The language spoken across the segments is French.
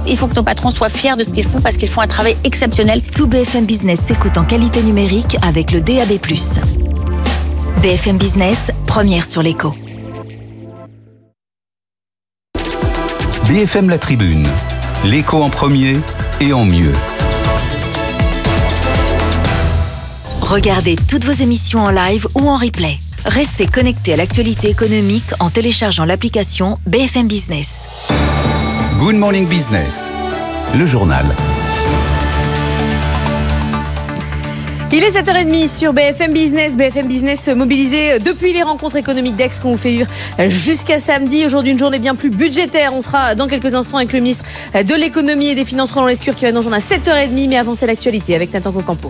Il faut que nos patrons soient fiers de ce qu'ils font parce qu'ils font un travail exceptionnel. Tout BFM Business s'écoute en qualité numérique avec le DAB+. BFM Business, première sur l'écho. BFM La Tribune, l'écho en premier et en mieux. Regardez toutes vos émissions en live ou en replay. Restez connectés à l'actualité économique en téléchargeant l'application BFM Business. Good Morning Business, le journal. Il est 7h30 sur BFM Business. BFM Business mobilisé depuis les rencontres économiques d'Aix qu'on vous fait vivre jusqu'à samedi. Aujourd'hui, une journée bien plus budgétaire. On sera dans quelques instants avec le ministre de l'économie et des finances, Roland Lescure, qui va nous rejoindre à 7h30. Mais avant, c'est l'actualité avec Nathan Cocampo.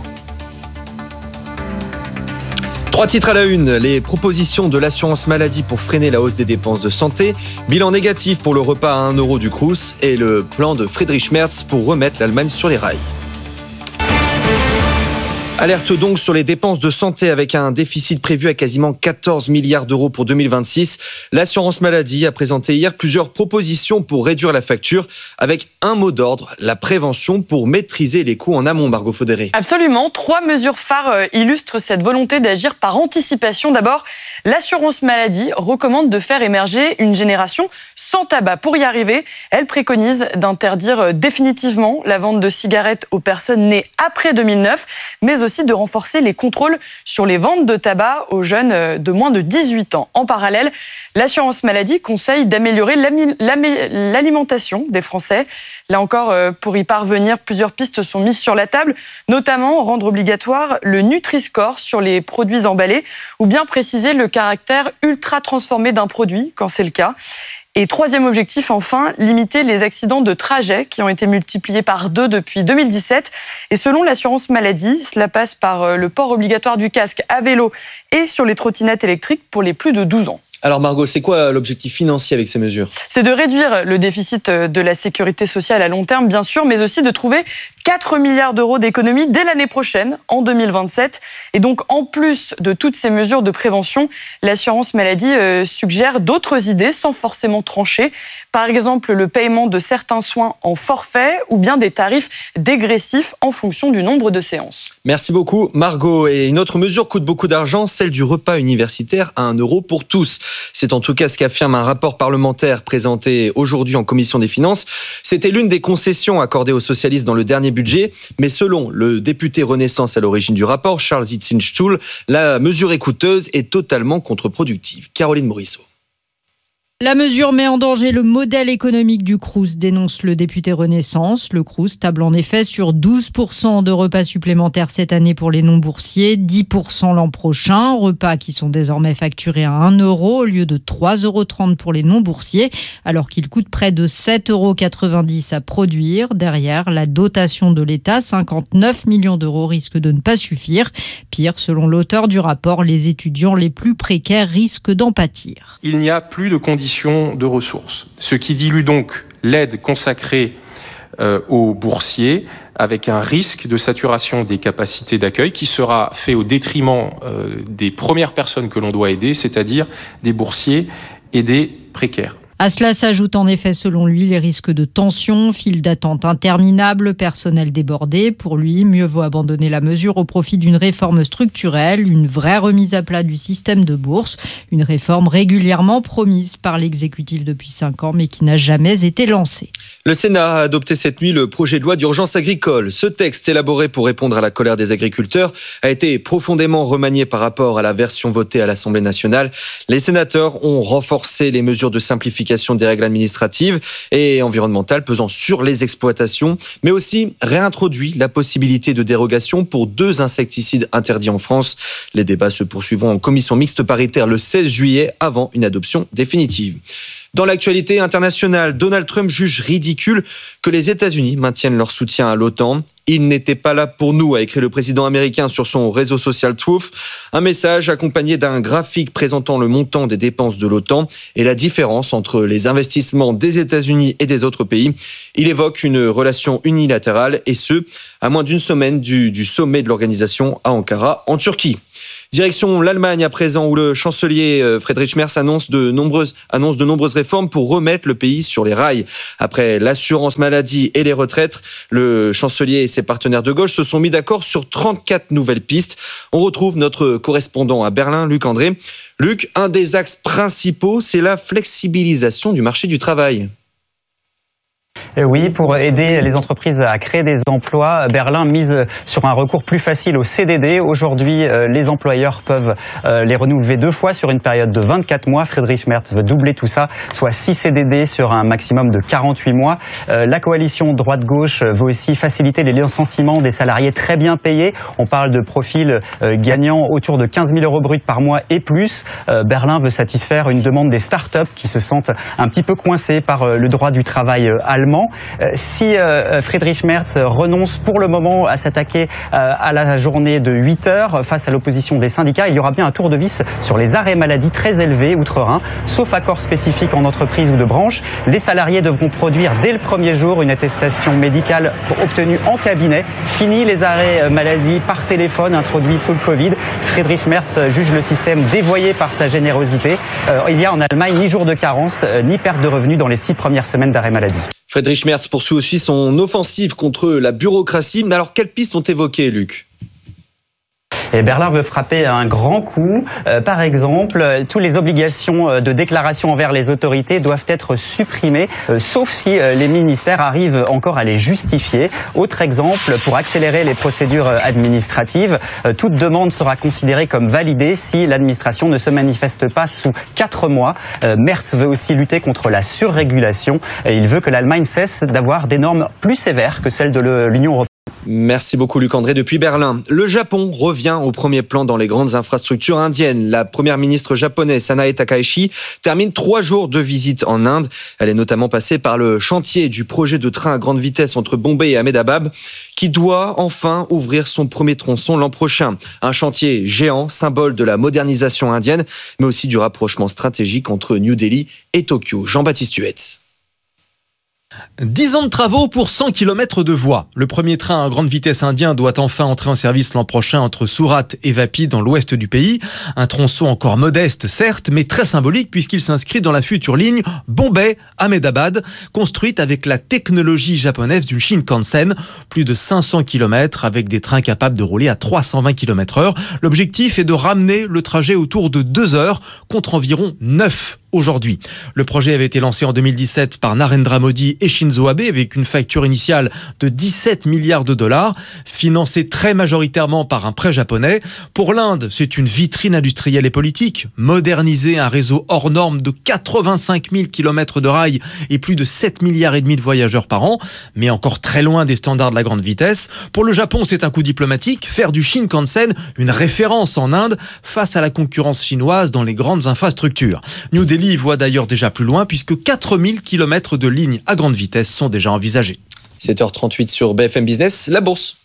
3 titres à la une, les propositions de l'assurance maladie pour freiner la hausse des dépenses de santé, bilan négatif pour le repas à 1 euro du Crous et le plan de Friedrich Merz pour remettre l'Allemagne sur les rails. Alerte donc sur les dépenses de santé avec un déficit prévu à quasiment 14 milliards d'euros pour 2026. L'assurance maladie a présenté hier plusieurs propositions pour réduire la facture avec un mot d'ordre, la prévention pour maîtriser les coûts en amont, Margot Faudéré. Absolument, 3 mesures phares illustrent cette volonté d'agir par anticipation. D'abord, l'assurance maladie recommande de faire émerger une génération sans tabac. Pour y arriver, elle préconise d'interdire définitivement la vente de cigarettes aux personnes nées après 2009, mais aussi de renforcer les contrôles sur les ventes de tabac aux jeunes de moins de 18 ans. En parallèle, l'assurance maladie conseille d'améliorer l'alimentation des Français. Là encore, pour y parvenir, plusieurs pistes sont mises sur la table, notamment rendre obligatoire le Nutri-Score sur les produits emballés ou bien préciser le caractère ultra transformé d'un produit quand c'est le cas. Et troisième objectif, enfin, limiter les accidents de trajet qui ont été multipliés par 2 depuis 2017. Et selon l'assurance maladie, cela passe par le port obligatoire du casque à vélo et sur les trottinettes électriques pour les plus de 12 ans. Alors Margot, c'est quoi l'objectif financier avec ces mesures ? C'est de réduire le déficit de la sécurité sociale à long terme, bien sûr, mais aussi de trouver 4 milliards d'euros d'économies dès l'année prochaine, en 2027. Et donc, en plus de toutes ces mesures de prévention, l'assurance maladie suggère d'autres idées sans forcément trancher. Par exemple, le paiement de certains soins en forfait ou bien des tarifs dégressifs en fonction du nombre de séances. Merci beaucoup Margot. Et une autre mesure coûte beaucoup d'argent, celle du repas universitaire à 1 euro pour tous. C'est en tout cas ce qu'affirme un rapport parlementaire présenté aujourd'hui en commission des finances. C'était l'une des concessions accordées aux socialistes dans le dernier budget. Mais selon le député Renaissance à l'origine du rapport, Charles Itzinstuhl, la mesure est coûteuse et totalement contre-productive. Caroline Morisseau. La mesure met en danger le modèle économique du Crous, dénonce le député Renaissance. Le Crous table en effet sur 12% de repas supplémentaires cette année pour les non-boursiers, 10% l'an prochain. Repas qui sont désormais facturés à 1 euro au lieu de 3,30 € pour les non-boursiers, alors qu'ils coûtent près de 7,90 € à produire. Derrière, la dotation de l'État, 59 millions d'euros, risque de ne pas suffire. Pire, selon l'auteur du rapport, les étudiants les plus précaires risquent d'en pâtir. Il n'y a plus de conditions de ressources, ce qui dilue donc l'aide consacrée aux boursiers avec un risque de saturation des capacités d'accueil qui sera fait au détriment des premières personnes que l'on doit aider, c'est-à-dire des boursiers et des précaires. À cela s'ajoutent en effet, selon lui, les risques de tension, files d'attente interminables, personnel débordé. Pour lui, mieux vaut abandonner la mesure au profit d'une réforme structurelle, une vraie remise à plat du système de bourse, une réforme régulièrement promise par l'exécutif depuis 5 ans, mais qui n'a jamais été lancée. Le Sénat a adopté cette nuit le projet de loi d'urgence agricole. Ce texte, élaboré pour répondre à la colère des agriculteurs, a été profondément remanié par rapport à la version votée à l'Assemblée nationale. Les sénateurs ont renforcé les mesures de simplification des règles administratives et environnementales pesant sur les exploitations, mais aussi réintroduit la possibilité de dérogation pour 2 insecticides interdits en France. Les débats se poursuivront en commission mixte paritaire le 16 juillet avant une adoption définitive. Dans l'actualité internationale, Donald Trump juge ridicule que les États-Unis maintiennent leur soutien à l'OTAN. Il n'était pas là pour nous, a écrit le président américain sur son réseau social Truth. Un message accompagné d'un graphique présentant le montant des dépenses de l'OTAN et la différence entre les investissements des États-Unis et des autres pays. Il évoque une relation unilatérale et ce, à moins d'une semaine du sommet de l'organisation à Ankara, en Turquie. Direction l'Allemagne à présent, où le chancelier Friedrich Merz annonce de nombreuses réformes pour remettre le pays sur les rails. Après l'assurance maladie et les retraites, le chancelier et ses partenaires de gauche se sont mis d'accord sur 34 nouvelles pistes. On retrouve notre correspondant à Berlin, Luc André. Luc, un des axes principaux, c'est la flexibilisation du marché du travail. Oui, pour aider les entreprises à créer des emplois, Berlin mise sur un recours plus facile au CDD. Aujourd'hui, les employeurs peuvent les renouveler 2 fois sur une période de 24 mois. Friedrich Merz veut doubler tout ça, soit 6 CDD sur un maximum de 48 mois. La coalition droite-gauche veut aussi faciliter les licenciements des salariés très bien payés. On parle de profils gagnant autour de 15 000 euros bruts par mois et plus. Berlin veut satisfaire une demande des start-up qui se sentent un petit peu coincés par le droit du travail allemand. Si Friedrich Merz renonce pour le moment à s'attaquer à la journée de 8 heures face à l'opposition des syndicats, il y aura bien un tour de vis sur les arrêts maladie très élevés outre-Rhin. Sauf accord spécifique en entreprise ou de branche, les salariés devront produire dès le premier jour une attestation médicale obtenue en cabinet. Fini les arrêts maladie par téléphone introduits sous le Covid. Friedrich Merz juge le système dévoyé par sa générosité. Il y a en Allemagne ni jour de carence, ni perte de revenus dans les 6 premières semaines d'arrêt maladie. Friedrich Merz poursuit aussi son offensive contre la bureaucratie. Mais alors, quelles pistes sont évoquées, Luc ? Et Berlin veut frapper un grand coup. Par exemple, toutes les obligations de déclaration envers les autorités doivent être supprimées, sauf si les ministères arrivent encore à les justifier. Autre exemple, pour accélérer les procédures administratives, toute demande sera considérée comme validée si l'administration ne se manifeste pas sous 4 mois. Merz veut aussi lutter contre la surrégulation. Il veut que l'Allemagne cesse d'avoir des normes plus sévères que celles de l'Union européenne. Merci beaucoup Luc André. Depuis Berlin, le Japon revient au premier plan dans les grandes infrastructures indiennes. La première ministre japonaise Sanae Takaichi termine 3 jours de visite en Inde. Elle est notamment passée par le chantier du projet de train à grande vitesse entre Bombay et Ahmedabad qui doit enfin ouvrir son premier tronçon l'an prochain. Un chantier géant, symbole de la modernisation indienne, mais aussi du rapprochement stratégique entre New Delhi et Tokyo. Jean-Baptiste Huetz. 10 ans de travaux pour 100 km de voies. Le premier train à grande vitesse indien doit enfin entrer en service l'an prochain entre Surat et Vapi dans l'ouest du pays. Un tronçon encore modeste, certes, mais très symbolique puisqu'il s'inscrit dans la future ligne Bombay-Ahmedabad, construite avec la technologie japonaise du Shinkansen. Plus de 500 km avec des trains capables de rouler à 320 km/h. L'objectif est de ramener le trajet autour de 2 heures contre environ 9 aujourd'hui. Le projet avait été lancé en 2017 par Narendra Modi et Shinzo Abe avec une facture initiale de 17 milliards de dollars, financée très majoritairement par un prêt japonais. Pour l'Inde, c'est une vitrine industrielle et politique. Moderniser un réseau hors norme de 85 000 km de rails et plus de 7 milliards et demi de voyageurs par an, mais encore très loin des standards de la grande vitesse. Pour le Japon, c'est un coup diplomatique, faire du Shinkansen une référence en Inde face à la concurrence chinoise dans les grandes infrastructures. New Delhi voit d'ailleurs déjà plus loin puisque 4000 km de lignes à grande vitesse sont déjà envisagés. 7h38 sur BFM Business, la bourse.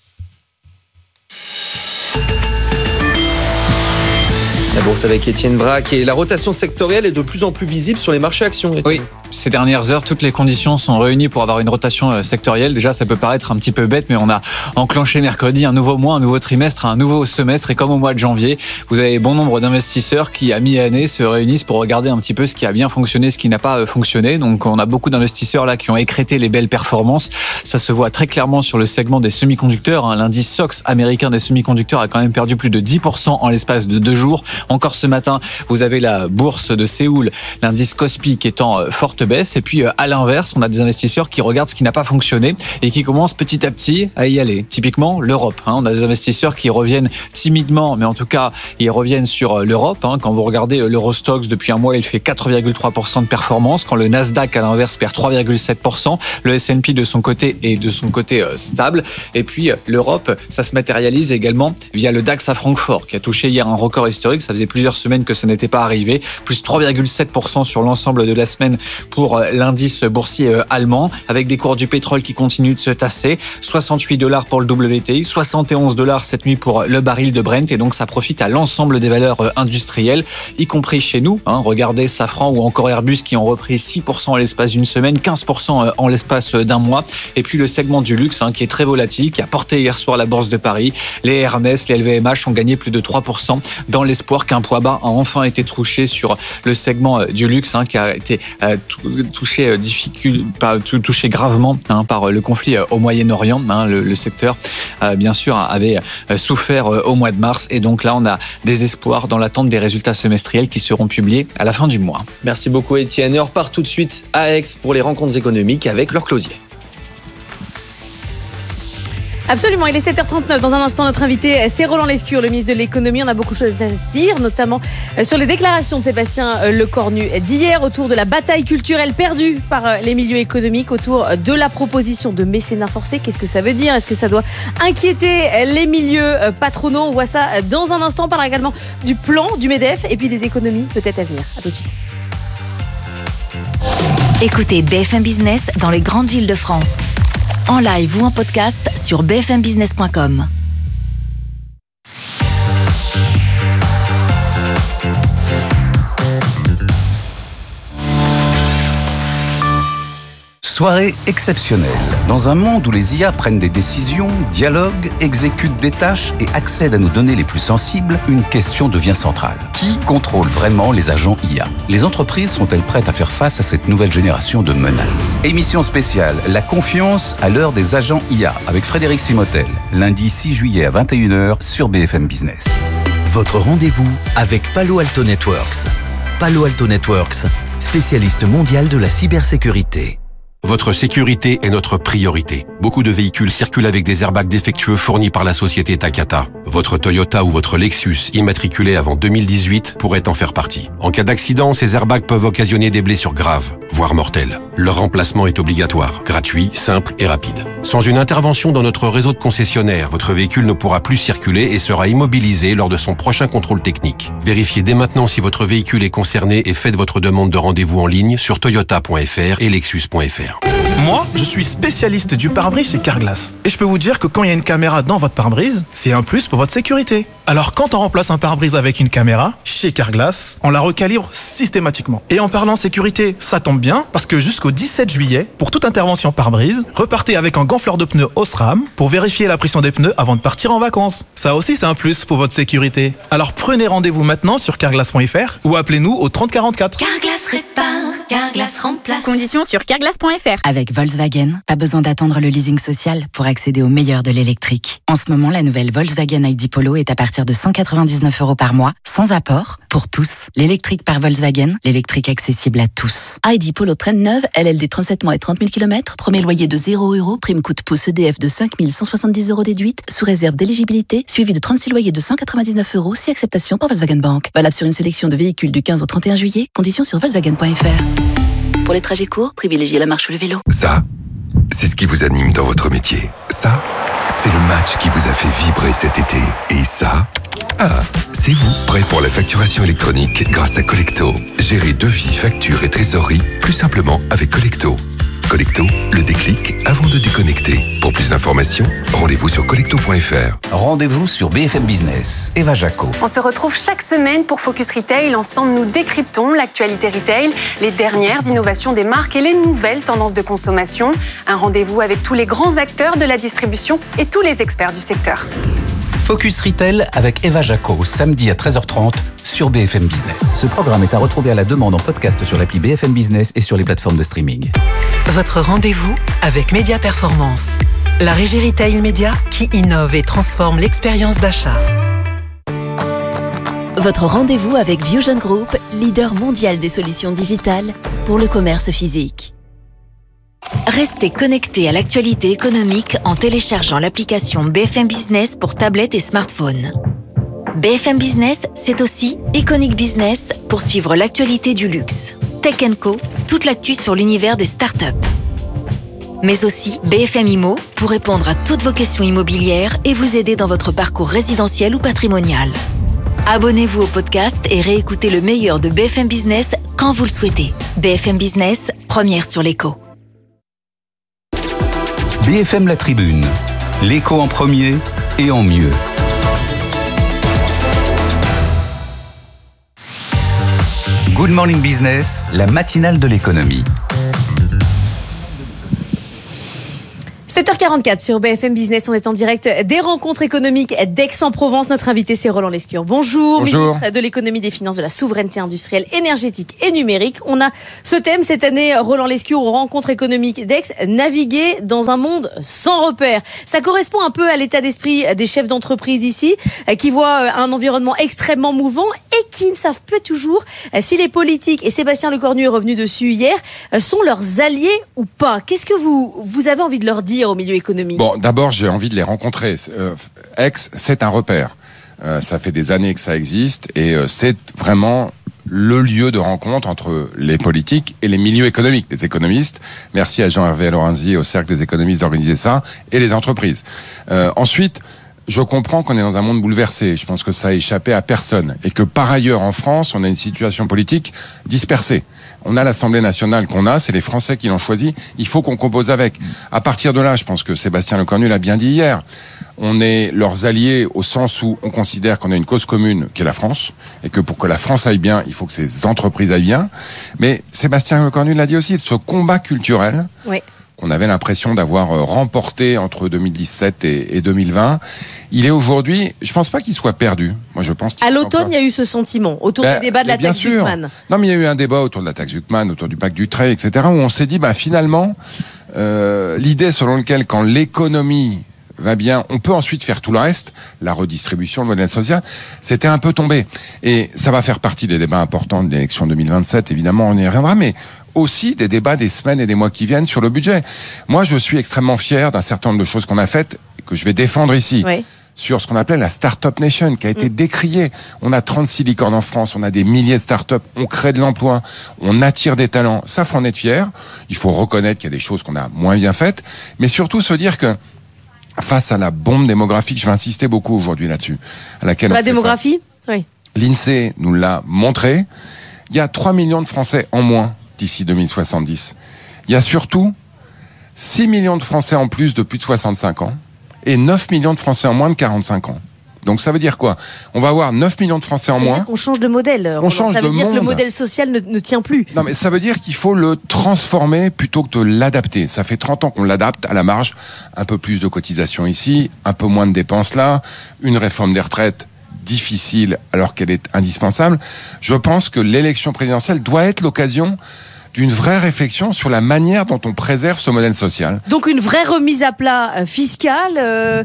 La bourse avec Étienne Braque et la rotation sectorielle est de plus en plus visible sur les marchés actions. Étienne. Oui, ces dernières heures, toutes les conditions sont réunies pour avoir une rotation sectorielle. Déjà, ça peut paraître un petit peu bête, mais on a enclenché mercredi un nouveau mois, un nouveau trimestre, un nouveau semestre. Et comme au mois de janvier, vous avez bon nombre d'investisseurs qui, à mi-année, se réunissent pour regarder un petit peu ce qui a bien fonctionné, ce qui n'a pas fonctionné. Donc, on a beaucoup d'investisseurs là qui ont écrété les belles performances. Ça se voit très clairement sur le segment des semi-conducteurs. L'indice SOX américain des semi-conducteurs a quand même perdu plus de 10% en l'espace de 2 jours. Encore ce matin, vous avez la bourse de Séoul, l'indice Kospi qui est en forte baisse. Et puis, à l'inverse, on a des investisseurs qui regardent ce qui n'a pas fonctionné et qui commencent petit à petit à y aller. Typiquement, l'Europe. On a des investisseurs qui reviennent timidement, mais en tout cas, ils reviennent sur l'Europe. Quand vous regardez l'Eurostoxx, depuis un mois, il fait 4,3% de performance. Quand le Nasdaq, à l'inverse, perd 3,7%. Le S&P, de son côté, est stable. Et puis, l'Europe, ça se matérialise également via le DAX à Francfort, qui a touché hier un record historique. Ça faisait plusieurs semaines que ça n'était pas arrivé. Plus 3,7% sur l'ensemble de la semaine pour l'indice boursier allemand, avec des cours du pétrole qui continuent de se tasser. $68 pour le WTI, $71 cette nuit pour le baril de Brent, et donc ça profite à l'ensemble des valeurs industrielles, y compris chez nous. Regardez Safran ou encore Airbus qui ont repris 6% en l'espace d'une semaine, 15% en l'espace d'un mois. Et puis le segment du luxe qui est très volatile, qui a porté hier soir la bourse de Paris. Les Hermès, les LVMH ont gagné plus de 3% dans l'espoir qu'un poids bas a enfin été touché sur le segment du luxe qui a été touché gravement par le conflit au Moyen-Orient. Le secteur, bien sûr, avait souffert au mois de mars, et donc là on a des espoirs dans l'attente des résultats semestriels qui seront publiés à la fin du mois. Merci beaucoup Étienne. Et on repart tout de suite à Aix pour les rencontres économiques avec Laure Closier. Absolument, il est 7h39. Dans un instant, notre invité, c'est Roland Lescure, le ministre de l'économie. On a beaucoup de choses à se dire, notamment sur les déclarations de Sébastien Lecornu d'hier autour de la bataille culturelle perdue par les milieux économiques, autour de la proposition de mécénat forcé. Qu'est-ce que ça veut dire? Est-ce que ça doit inquiéter les milieux patronaux? On voit ça dans un instant. On parlera également du plan du MEDEF et puis des économies peut-être à venir. À tout de suite. Écoutez BFM Business dans les grandes villes de France. En live ou en podcast sur bfmbusiness.com. Soirée exceptionnelle. Dans un monde où les IA prennent des décisions, dialoguent, exécutent des tâches et accèdent à nos données les plus sensibles, une question devient centrale. Qui contrôle vraiment les agents IA? Les entreprises sont-elles prêtes à faire face à cette nouvelle génération de menaces? Émission spéciale, la confiance à l'heure des agents IA, avec Frédéric Simotel, lundi 6 juillet à 21h sur BFM Business. Votre rendez-vous avec Palo Alto Networks. Palo Alto Networks, spécialiste mondial de la cybersécurité. Votre sécurité est notre priorité. Beaucoup de véhicules circulent avec des airbags défectueux fournis par la société Takata. Votre Toyota ou votre Lexus immatriculé avant 2018 pourrait en faire partie. En cas d'accident, ces airbags peuvent occasionner des blessures graves, voire mortelles. Leur remplacement est obligatoire, gratuit, simple et rapide. Sans une intervention dans notre réseau de concessionnaires, votre véhicule ne pourra plus circuler et sera immobilisé lors de son prochain contrôle technique. Vérifiez dès maintenant si votre véhicule est concerné et faites votre demande de rendez-vous en ligne sur toyota.fr et lexus.fr. Moi, je suis spécialiste du pare-brise chez Carglass. Et je peux vous dire que quand il y a une caméra dans votre pare-brise, c'est un plus pour votre sécurité. Alors quand on remplace un pare-brise avec une caméra, chez Carglass, on la recalibre systématiquement. Et en parlant sécurité, ça tombe bien, parce que jusqu'au 17 juillet, pour toute intervention pare-brise, repartez avec un gonfleur de pneus Osram pour vérifier la pression des pneus avant de partir en vacances. Ça aussi, c'est un plus pour votre sécurité. Alors prenez rendez-vous maintenant sur carglass.fr ou appelez-nous au 3044. Carglass répare, Carglass remplace. Conditions sur carglass.fr. Avec Volkswagen, pas besoin d'attendre le leasing social pour accéder au meilleur de l'électrique. En ce moment, la nouvelle Volkswagen ID Polo est à partir de 199 € par mois, sans apport, pour tous. L'électrique par Volkswagen, l'électrique accessible à tous. ID Polo traîne neuve, LLD 37 mois et 30 000 km, premier loyer de 0 €, prime coup de pouce EDF de 5 170 € déduite, sous réserve d'éligibilité, suivi de 36 loyers de 199 €, si acceptation par Volkswagen Bank. Valable sur une sélection de véhicules du 15 au 31 juillet, conditions sur volkswagen.fr. Pour les trajets courts, privilégiez la marche ou le vélo. Ça, c'est ce qui vous anime dans votre métier. Ça, c'est le match qui vous a fait vibrer cet été. Et ça, c'est vous, prêt pour la facturation électronique grâce à Collecto. Gérez devis, factures et trésorerie plus simplement avec Collecto. Collecto, le déclic avant de déconnecter. Pour plus d'informations, rendez-vous sur collecto.fr. Rendez-vous sur BFM Business. Eva Jaco. On se retrouve chaque semaine pour Focus Retail. Ensemble, nous décryptons l'actualité retail, les dernières innovations des marques et les nouvelles tendances de consommation. Un rendez-vous avec tous les grands acteurs de la distribution et tous les experts du secteur. Focus Retail avec Eva Jaco, samedi à 13h30 sur BFM Business. Ce programme est à retrouver à la demande en podcast sur l'appli BFM Business et sur les plateformes de streaming. Votre rendez-vous avec Média Performance, la régie retail média qui innove et transforme l'expérience d'achat. Votre rendez-vous avec Vusion Group, leader mondial des solutions digitales pour le commerce physique. Restez connectés à l'actualité économique en téléchargeant l'application BFM Business pour tablettes et smartphones. BFM Business, c'est aussi Iconic Business pour suivre l'actualité du luxe. Tech & Co, toute l'actu sur l'univers des startups. Mais aussi BFM Immo pour répondre à toutes vos questions immobilières et vous aider dans votre parcours résidentiel ou patrimonial. Abonnez-vous au podcast et réécoutez le meilleur de BFM Business quand vous le souhaitez. BFM Business, première sur l'écho. BFM La Tribune, l'écho en premier et en mieux. Good Morning Business, la matinale de l'économie. 7h44 sur BFM Business, on est en direct des rencontres économiques d'Aix-en-Provence. Notre invité, c'est Roland Lescure. Bonjour, ministre de l'économie, des finances, de la souveraineté industrielle, énergétique et numérique. On a ce thème cette année, Roland Lescure, aux rencontres économiques d'Aix, naviguer dans un monde sans repères. Ça correspond un peu à l'état d'esprit des chefs d'entreprise ici, qui voient un environnement extrêmement mouvant et qui ne savent pas toujours si les politiques, et Sébastien Lecornu est revenu dessus hier, sont leurs alliés ou pas. Qu'est-ce que vous avez envie de leur dire au milieu économique? Bon, d'abord, j'ai envie de les rencontrer. Aix, c'est un repère. Ça fait des années que ça existe et c'est vraiment le lieu de rencontre entre les politiques et les milieux économiques, les économistes. Merci à Jean-Hervé Lorenzi et au Cercle des économistes d'organiser ça, et les entreprises. Ensuite, je comprends qu'on est dans un monde bouleversé. Je pense que ça a échappé à personne. Et que par ailleurs, en France, on a une situation politique dispersée. On a l'Assemblée nationale qu'on a, c'est les Français qui l'ont choisi. Il faut qu'on compose avec. À partir de là, je pense que Sébastien Lecornu l'a bien dit hier. On est leurs alliés au sens où on considère qu'on a une cause commune qui est la France. Et que pour que la France aille bien, il faut que ces entreprises aillent bien. Mais Sébastien Lecornu l'a dit aussi, ce combat culturel. Oui. On avait l'impression d'avoir remporté entre 2017 et 2020. Il est aujourd'hui, je pense pas qu'il soit perdu. Moi, je pense à l'automne, il y a eu ce sentiment autour du débat de la taxe Zuckman. Non, mais il y a eu un débat autour de la taxe Zuckman, autour du pacte Dutreil, etc., où on s'est dit, finalement, l'idée selon laquelle quand l'économie va bien, on peut ensuite faire tout le reste, la redistribution, le modèle social, c'était un peu tombé. Et ça va faire partie des débats importants de l'élection 2027, évidemment, on y reviendra, mais aussi des débats des semaines et des mois qui viennent sur le budget. Moi, je suis extrêmement fier d'un certain nombre de choses qu'on a faites, que je vais défendre ici. Oui. Sur ce qu'on appelait la Startup Nation, qui a été décriée. On a 36 licornes en France, on a des milliers de startups, on crée de l'emploi, on attire des talents. Ça, faut en être fier. Il faut reconnaître qu'il y a des choses qu'on a moins bien faites, mais surtout se dire que face à la bombe démographique, je vais insister beaucoup aujourd'hui là-dessus, à laquelle la démographie, oui. L'INSEE nous l'a montré. Il y a 3 millions de Français en moins d'ici 2070. Il y a surtout 6 millions de Français en plus de plus de 65 ans et 9 millions de Français en moins de 45 ans. Donc ça veut dire quoi? On va avoir 9 millions de Français en moins. C'est-à-dire qu'on change de modèle. Ça veut dire que le modèle social ne tient plus. Non, mais ça veut dire qu'il faut le transformer plutôt que de l'adapter. Ça fait 30 ans qu'on l'adapte à la marge. Un peu plus de cotisations ici, un peu moins de dépenses là, une réforme des retraites difficile alors qu'elle est indispensable. Je pense que l'élection présidentielle doit être l'occasion d'une vraie réflexion sur la manière dont on préserve ce modèle social. Donc une vraie remise à plat fiscale,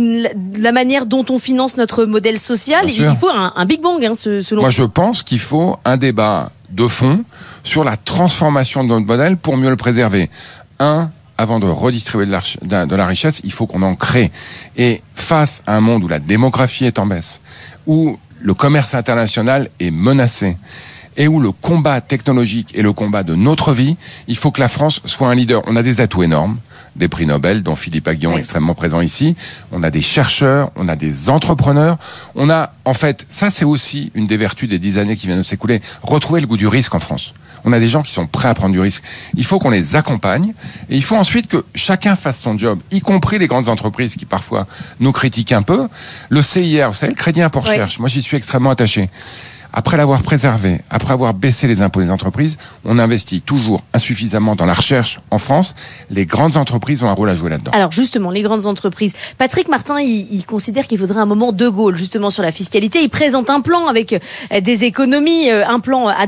la manière dont on finance notre modèle social. Il faut un Big Bang, selon moi. Je pense qu'il faut un débat de fond sur la transformation de notre modèle pour mieux le préserver. Avant de redistribuer de la richesse, il faut qu'on en crée. Et face à un monde où la démographie est en baisse, où le commerce international est menacé, et où le combat technologique est le combat de notre vie, il faut que la France soit un leader. On a des atouts énormes, des prix Nobel, dont Philippe Aghion est extrêmement présent ici. On a des chercheurs, on a des entrepreneurs. On a, en fait, ça c'est aussi une des vertus des 10 années qui viennent de s'écouler, retrouver le goût du risque en France. On a des gens qui sont prêts à prendre du risque. Il faut qu'on les accompagne et il faut ensuite que chacun fasse son job, y compris les grandes entreprises qui parfois nous critiquent un peu. Le CIR, vous savez, le crédit impôt recherche, moi j'y suis extrêmement attaché. Après l'avoir préservé, après avoir baissé les impôts des entreprises, on investit toujours insuffisamment dans la recherche en France. Les grandes entreprises ont un rôle à jouer là-dedans. Alors justement, les grandes entreprises. Patrick Martin, il considère qu'il faudrait un moment de Gaulle justement sur la fiscalité. Il présente un plan avec des économies, un plan à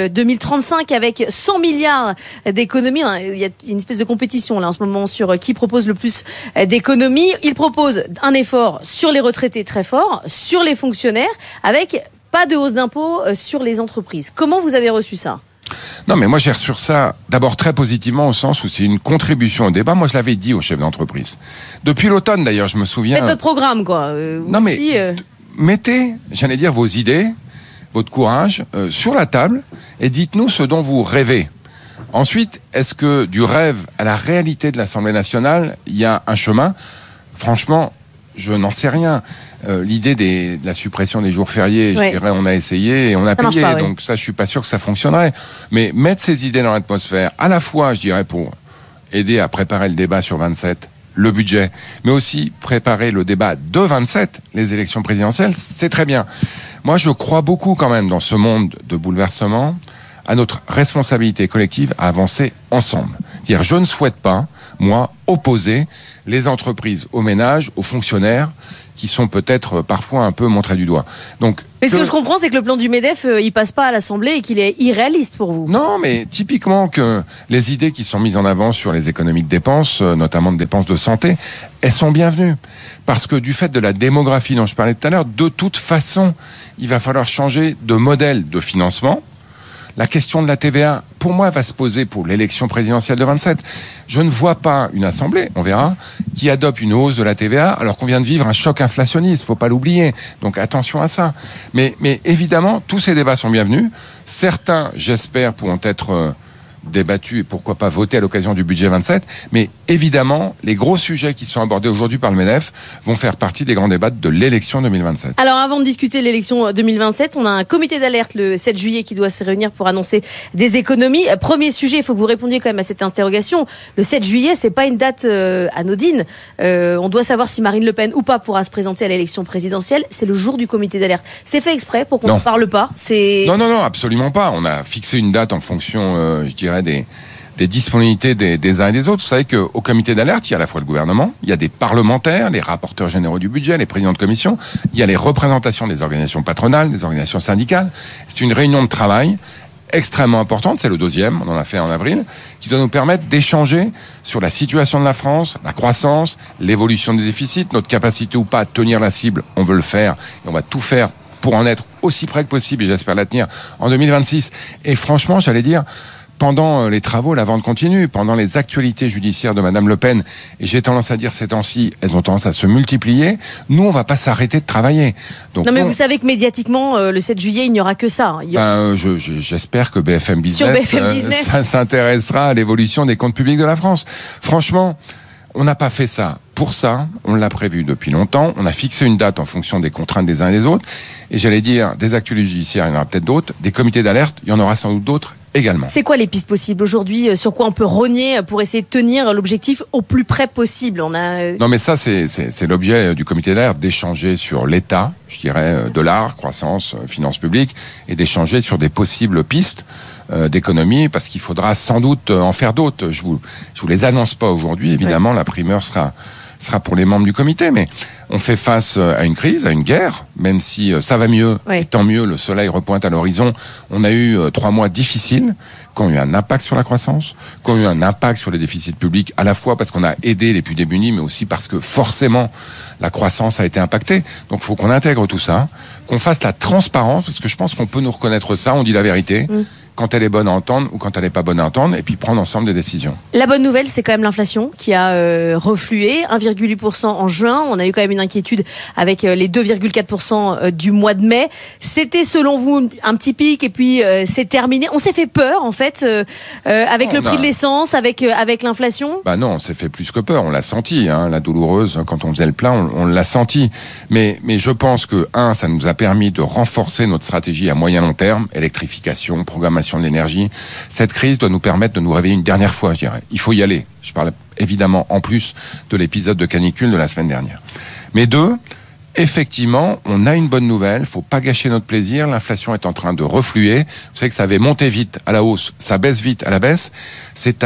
2035 avec 100 milliards d'économies. Il y a une espèce de compétition là en ce moment sur qui propose le plus d'économies. Il propose un effort sur les retraités très fort, sur les fonctionnaires, avec pas de hausse d'impôts sur les entreprises. Comment vous avez reçu ça? Non, mais moi j'ai reçu ça d'abord très positivement au sens où c'est une contribution au débat. Moi je l'avais dit aux chefs d'entreprise. Depuis l'automne d'ailleurs, je me souviens... Faites votre programme quoi. Non mais mettez, j'allais dire, vos idées, votre courage sur la table et dites-nous ce dont vous rêvez. Ensuite, est-ce que du rêve à la réalité de l'Assemblée nationale, il y a un chemin? Franchement, je n'en sais rien. L'idée de la suppression des jours fériés, je dirais, on a essayé et on a payé. Pas, donc ça, je suis pas sûr que ça fonctionnerait. Mais mettre ces idées dans l'atmosphère, à la fois, je dirais, pour aider à préparer le débat sur 27, le budget, mais aussi préparer le débat de 27, les élections présidentielles, c'est très bien. Moi, je crois beaucoup quand même dans ce monde de bouleversement à notre responsabilité collective à avancer ensemble. C'est-à-dire, je ne souhaite pas, moi, opposer les entreprises aux ménages, aux fonctionnaires, qui sont peut-être parfois un peu montrés du doigt. Donc, mais ce que je comprends, c'est que le plan du MEDEF, il passe pas à l'Assemblée et qu'il est irréaliste pour vous. Non, mais typiquement que les idées qui sont mises en avant sur les économies de dépenses, notamment de dépenses de santé, elles sont bienvenues. Parce que du fait de la démographie dont je parlais tout à l'heure, de toute façon, il va falloir changer de modèle de financement. La question de la TVA, pour moi, va se poser pour l'élection présidentielle de 27. Je ne vois pas une assemblée, on verra, qui adopte une hausse de la TVA alors qu'on vient de vivre un choc inflationniste. Faut pas l'oublier. Donc attention à ça. Mais évidemment, tous ces débats sont bienvenus. Certains, j'espère, pourront être débattus et pourquoi pas votés à l'occasion du budget 27. Mais évidemment, les gros sujets qui sont abordés aujourd'hui par le MEDEF vont faire partie des grands débats de l'élection 2027. Alors avant de discuter de l'élection 2027, on a un comité d'alerte le 7 juillet qui doit se réunir pour annoncer des économies. Premier sujet, il faut que vous répondiez quand même à cette interrogation. Le 7 juillet, c'est pas une date anodine. On doit savoir si Marine Le Pen ou pas pourra se présenter à l'élection présidentielle. C'est le jour du comité d'alerte. C'est fait exprès pour qu'on n'en parle pas. Non, absolument pas. On a fixé une date en fonction, je dirais, des disponibilités des uns et des autres. Vous savez qu'au comité d'alerte, il y a à la fois le gouvernement, il y a des parlementaires, les rapporteurs généraux du budget, les présidents de commission, il y a les représentations des organisations patronales, des organisations syndicales. C'est une réunion de travail extrêmement importante, c'est le 2e, on en a fait en avril, qui doit nous permettre d'échanger sur la situation de la France, la croissance, l'évolution des déficits, notre capacité ou pas à tenir la cible, on veut le faire, et on va tout faire pour en être aussi près que possible, et j'espère la tenir en 2026. Et franchement, j'allais dire, pendant les travaux, la vente continue. Pendant les actualités judiciaires de Madame Le Pen, et j'ai tendance à dire ces temps-ci, elles ont tendance à se multiplier. Nous, on va pas s'arrêter de travailler. Donc, non, mais vous savez que médiatiquement, le 7 juillet, il n'y aura que ça. J'espère que BFM Business, s'intéressera à l'évolution des comptes publics de la France. Franchement, on n'a pas fait ça pour ça, on l'a prévu depuis longtemps, on a fixé une date en fonction des contraintes des uns et des autres, et j'allais dire, des actualités judiciaires, il y en aura peut-être d'autres, des comités d'alerte, il y en aura sans doute d'autres également. C'est quoi les pistes possibles aujourd'hui, sur quoi on peut rogner pour essayer de tenir l'objectif au plus près possible? Non mais ça, c'est l'objet du comité d'alerte, d'échanger sur l'état, je dirais, de l'art, croissance, finances publiques, et d'échanger sur des possibles pistes d'économie, parce qu'il faudra sans doute en faire d'autres. Je vous les annonce pas aujourd'hui, évidemment, la primeur sera pour les membres du comité, mais on fait face à une crise, à une guerre, même si ça va mieux, et tant mieux, le soleil repointe à l'horizon. On a eu 3 mois difficiles, qui ont eu un impact sur la croissance, qui ont eu un impact sur les déficits publics, à la fois parce qu'on a aidé les plus démunis, mais aussi parce que forcément, la croissance a été impactée. Donc il faut qu'on intègre tout ça, qu'on fasse la transparence, parce que je pense qu'on peut nous reconnaître ça, on dit la vérité. Quand elle est bonne à entendre ou quand elle n'est pas bonne à entendre, et puis prendre ensemble des décisions. La bonne nouvelle, c'est quand même l'inflation qui a reflué, 1,8% en juin. On a eu quand même une inquiétude avec les 2,4% du mois de mai. C'était selon vous un petit pic et puis c'est terminé. On s'est fait peur en fait avec le prix de l'essence, avec l'inflation. Bah non, on s'est fait plus que peur. On l'a senti, hein, la douloureuse quand on faisait le plein, on l'a senti. Mais je pense que ça nous a permis de renforcer notre stratégie à moyen long terme, électrification, programmation de l'énergie. Cette crise doit nous permettre de nous réveiller une dernière fois, je dirais. Il faut y aller. Je parle évidemment en plus de l'épisode de canicule de la semaine dernière. Mais 2, effectivement, on a une bonne nouvelle. Faut pas gâcher notre plaisir. L'inflation est en train de refluer. Vous savez que ça avait monté vite à la hausse, ça baisse vite à la baisse. C'est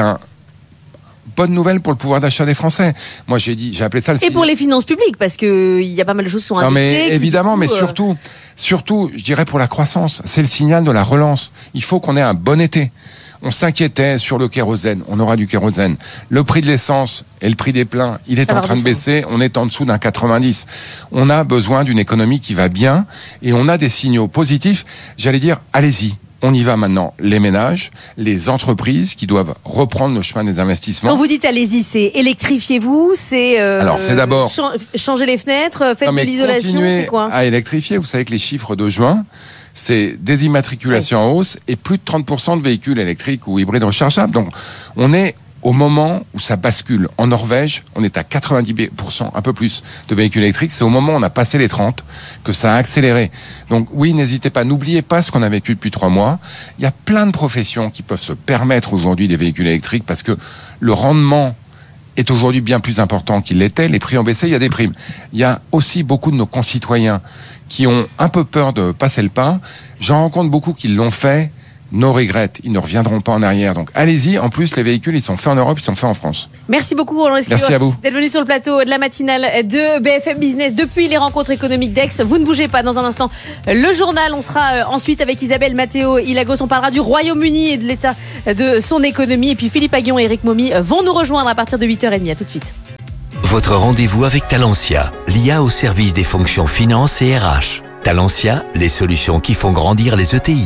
bonne nouvelle pour le pouvoir d'achat des Français. Moi, j'ai appelé ça le... Et pour les finances publiques, parce que il y a pas mal de choses qui sont indexées. Non, mais évidemment, mais surtout, je dirais pour la croissance, c'est le signal de la relance. Il faut qu'on ait un bon été. On s'inquiétait sur le kérosène. On aura du kérosène. Le prix de l'essence et le prix des pleins, il est en train de baisser. On est en dessous d'un 90. On a besoin d'une économie qui va bien et on a des signaux positifs. J'allais dire, allez-y. On y va maintenant, les ménages, les entreprises qui doivent reprendre le chemin des investissements. Quand vous dites allez-y, c'est électrifiez-vous, c'est alors c'est d'abord changer les fenêtres, faites de l'isolation, c'est quoi? À électrifier, vous savez que les chiffres de juin, c'est des immatriculations en hausse et plus de 30% de véhicules électriques ou hybrides rechargeables. Donc on est au moment où ça bascule. En Norvège, on est à 90%, un peu plus, de véhicules électriques. C'est au moment où on a passé les 30 que ça a accéléré. Donc oui, n'hésitez pas, n'oubliez pas ce qu'on a vécu depuis 3 mois. Il y a plein de professions qui peuvent se permettre aujourd'hui des véhicules électriques parce que le rendement est aujourd'hui bien plus important qu'il l'était. Les prix ont baissé, il y a des primes. Il y a aussi beaucoup de nos concitoyens qui ont un peu peur de passer le pas. J'en rencontre beaucoup qui l'ont fait. No regret, ils ne reviendront pas en arrière. Donc allez-y, en plus les véhicules, ils sont faits en Europe, ils sont faits en France. Merci beaucoup Roland Lescure. Merci à vous. D'être venu sur le plateau de la matinale de BFM Business depuis les rencontres économiques d'Aix. Vous ne bougez pas dans un instant. Le journal, on sera ensuite avec Isabelle Matteo Ilagos. On parlera du Royaume-Uni et de l'état de son économie. Et puis Philippe Aguillon et Eric Momy vont nous rejoindre à partir de 8h30. À tout de suite. Votre rendez-vous avec Talentia, l'IA au service des fonctions finance et RH. Talentia, les solutions qui font grandir les ETI.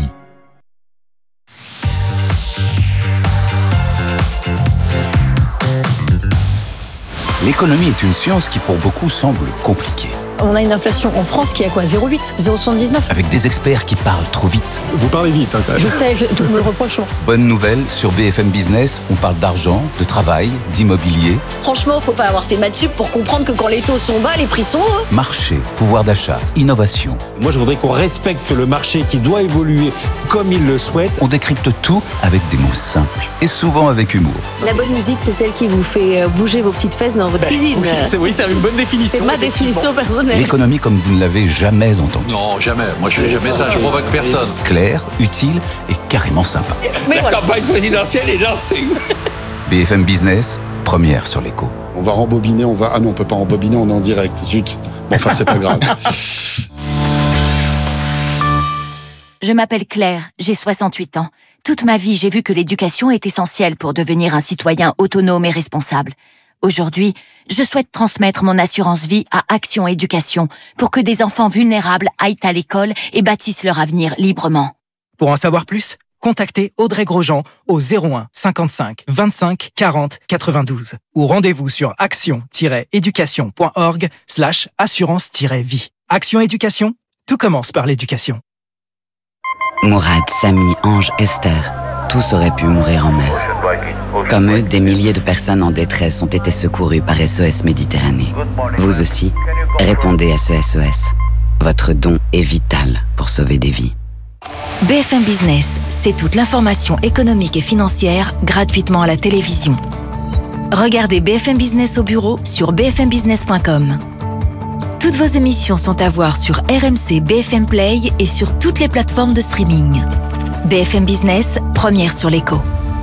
L'économie est une science qui pour beaucoup semble compliquée. On a une inflation en France qui est à quoi ? 0,8 ? 0,79 ? Avec des experts qui parlent trop vite. Vous parlez vite, quand même. Je sais, tout me le reproche. Bonne nouvelle, sur BFM Business, on parle d'argent, de travail, d'immobilier. Franchement, faut pas avoir fait maths sup pour comprendre que quand les taux sont bas, les prix sont hauts. Marché, pouvoir d'achat, innovation. Moi, je voudrais qu'on respecte le marché qui doit évoluer comme il le souhaite. On décrypte tout avec des mots simples et souvent avec humour. La bonne musique, c'est celle qui vous fait bouger vos petites fesses dans votre cuisine. Oui, c'est une bonne définition. C'est ma définition personnelle. L'économie comme vous ne l'avez jamais entendue. Non, jamais. Moi, je fais jamais ça. Je provoque personne. Claire, utile et carrément sympa. Mais la campagne présidentielle est lancée. BFM Business, première sur l'écho. On va rembobiner, Ah non, on peut pas rembobiner, on est en direct. Zut. Bon, enfin, c'est pas grave. Je m'appelle Claire, j'ai 68 ans. Toute ma vie, j'ai vu que l'éducation est essentielle pour devenir un citoyen autonome et responsable. Aujourd'hui, je souhaite transmettre mon assurance vie à Action Éducation pour que des enfants vulnérables aillent à l'école et bâtissent leur avenir librement. Pour en savoir plus, contactez Audrey Grosjean au 01 55 25 40 92 ou rendez-vous sur action-éducation.org/assurance-vie. Action Éducation, tout commence par l'éducation. Mourad, Samy, Ange, Esther, tous auraient pu mourir en mer. Comme eux, des milliers de personnes en détresse ont été secourues par SOS Méditerranée. Vous aussi, répondez à ce SOS. Votre don est vital pour sauver des vies. BFM Business, c'est toute l'information économique et financière gratuitement à la télévision. Regardez BFM Business au bureau sur bfmbusiness.com. Toutes vos émissions sont à voir sur RMC BFM Play et sur toutes les plateformes de streaming. BFM Business, première sur l'écho.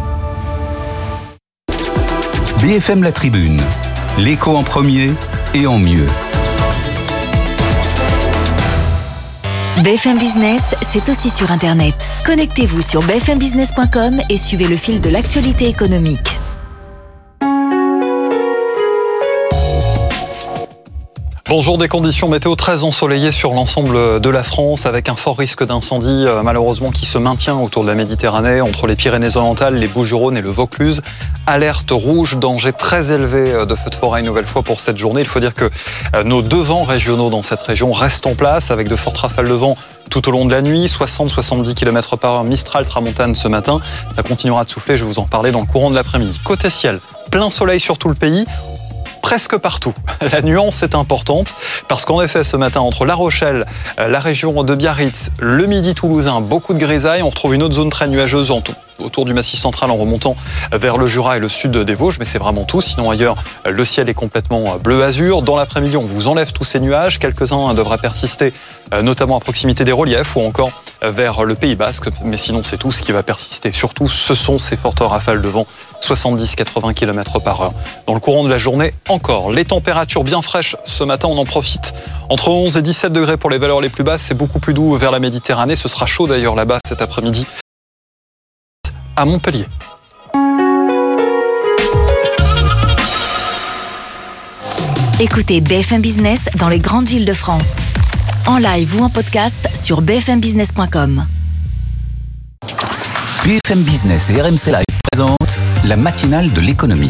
BFM La Tribune, l'écho en premier et en mieux. BFM Business, c'est aussi sur Internet. Connectez-vous sur bfmbusiness.com et suivez le fil de l'actualité économique. Bonjour, des conditions météo très ensoleillées sur l'ensemble de la France avec un fort risque d'incendie malheureusement qui se maintient autour de la Méditerranée, entre les Pyrénées-Orientales, les Bouches-du-Rhône et le Vaucluse. Alerte rouge, danger très élevé de feux de forêt une nouvelle fois pour cette journée. Il faut dire que nos 2 vents régionaux dans cette région restent en place avec de fortes rafales de vent tout au long de la nuit, 60-70 km/h, Mistral, Tramontane ce matin. Ça continuera de souffler, je vais vous en parler dans le courant de l'après-midi. Côté ciel, plein soleil sur tout le pays. Presque partout. La nuance est importante parce qu'en effet, ce matin, entre La Rochelle, la région de Biarritz, le Midi toulousain, beaucoup de grisailles. On retrouve une autre zone très nuageuse autour du Massif central en remontant vers le Jura et le sud des Vosges, mais c'est vraiment tout. Sinon, ailleurs, le ciel est complètement bleu-azur. Dans l'après-midi, on vous enlève tous ces nuages. Quelques-uns devraient persister, notamment à proximité des reliefs ou encore vers le Pays Basque. Mais sinon, c'est tout ce qui va persister. Surtout, ce sont ces fortes rafales de vent, 70-80 km/h. Dans le courant de la journée, encore. Les températures bien fraîches, ce matin, on en profite. Entre 11 et 17 degrés pour les valeurs les plus basses, c'est beaucoup plus doux vers la Méditerranée. Ce sera chaud d'ailleurs là-bas cet après-midi à Montpellier. Écoutez BFM Business dans les grandes villes de France. En live ou en podcast sur bfmbusiness.com. BFM Business et RMC Live présentent la matinale de l'économie.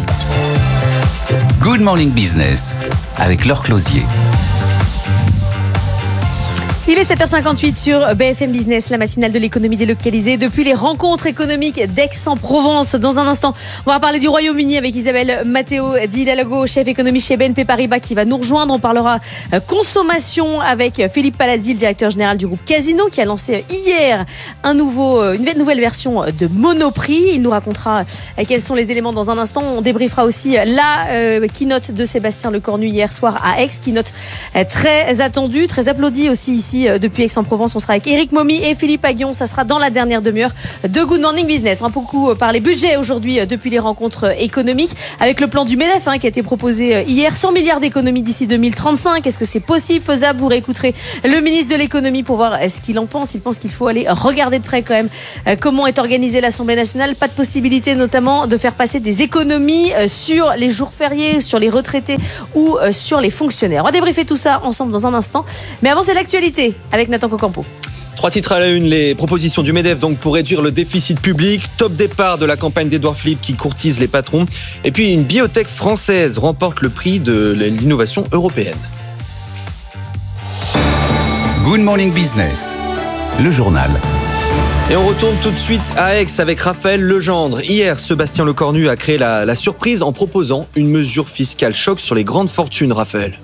Good Morning Business avec Laure Closier. Il est 7h58 sur BFM Business, la matinale de l'économie délocalisée. Depuis les rencontres économiques d'Aix-en-Provence, dans un instant, on va parler du Royaume-Uni avec Isabelle Matteo d'Hidalgo, chef économie chez BNP Paribas, qui va nous rejoindre. On parlera consommation avec Philippe Palazzi, le directeur général du groupe Casino, qui a lancé hier une nouvelle version de Monoprix. Il nous racontera quels sont les éléments dans un instant. On débriefera aussi la keynote de Sébastien Lecornu hier soir à Aix, keynote très attendue, très applaudie aussi ici depuis Aix-en-Provence. On sera avec Éric Momy et Philippe Aguillon. Ça sera dans la dernière demi-heure de Good Morning Business. On a beaucoup parlé budget aujourd'hui depuis les rencontres économiques avec le plan du MEDEF qui a été proposé hier. 100 milliards d'économies d'ici 2035. Est-ce que c'est possible, faisable? Vous réécouterez le ministre de l'économie pour voir ce qu'il en pense. Il pense qu'il faut aller regarder de près quand même comment est organisée l'Assemblée nationale. Pas de possibilité notamment de faire passer des économies sur les jours fériés, sur les retraités ou sur les fonctionnaires. On va débriefer tout ça ensemble dans un instant. Mais avant, c'est l'actualité avec Nathan Cocampo. 3 titres à la une, les propositions du MEDEF donc pour réduire le déficit public, top départ de la campagne d'Édouard Philippe qui courtise les patrons, et puis une biotech française remporte le prix de l'innovation européenne. Good Morning Business, le journal. Et on retourne tout de suite à Aix avec Raphaël Legendre. Hier, Sébastien Lecornu a créé la surprise en proposant une mesure fiscale choc sur les grandes fortunes, Raphaël.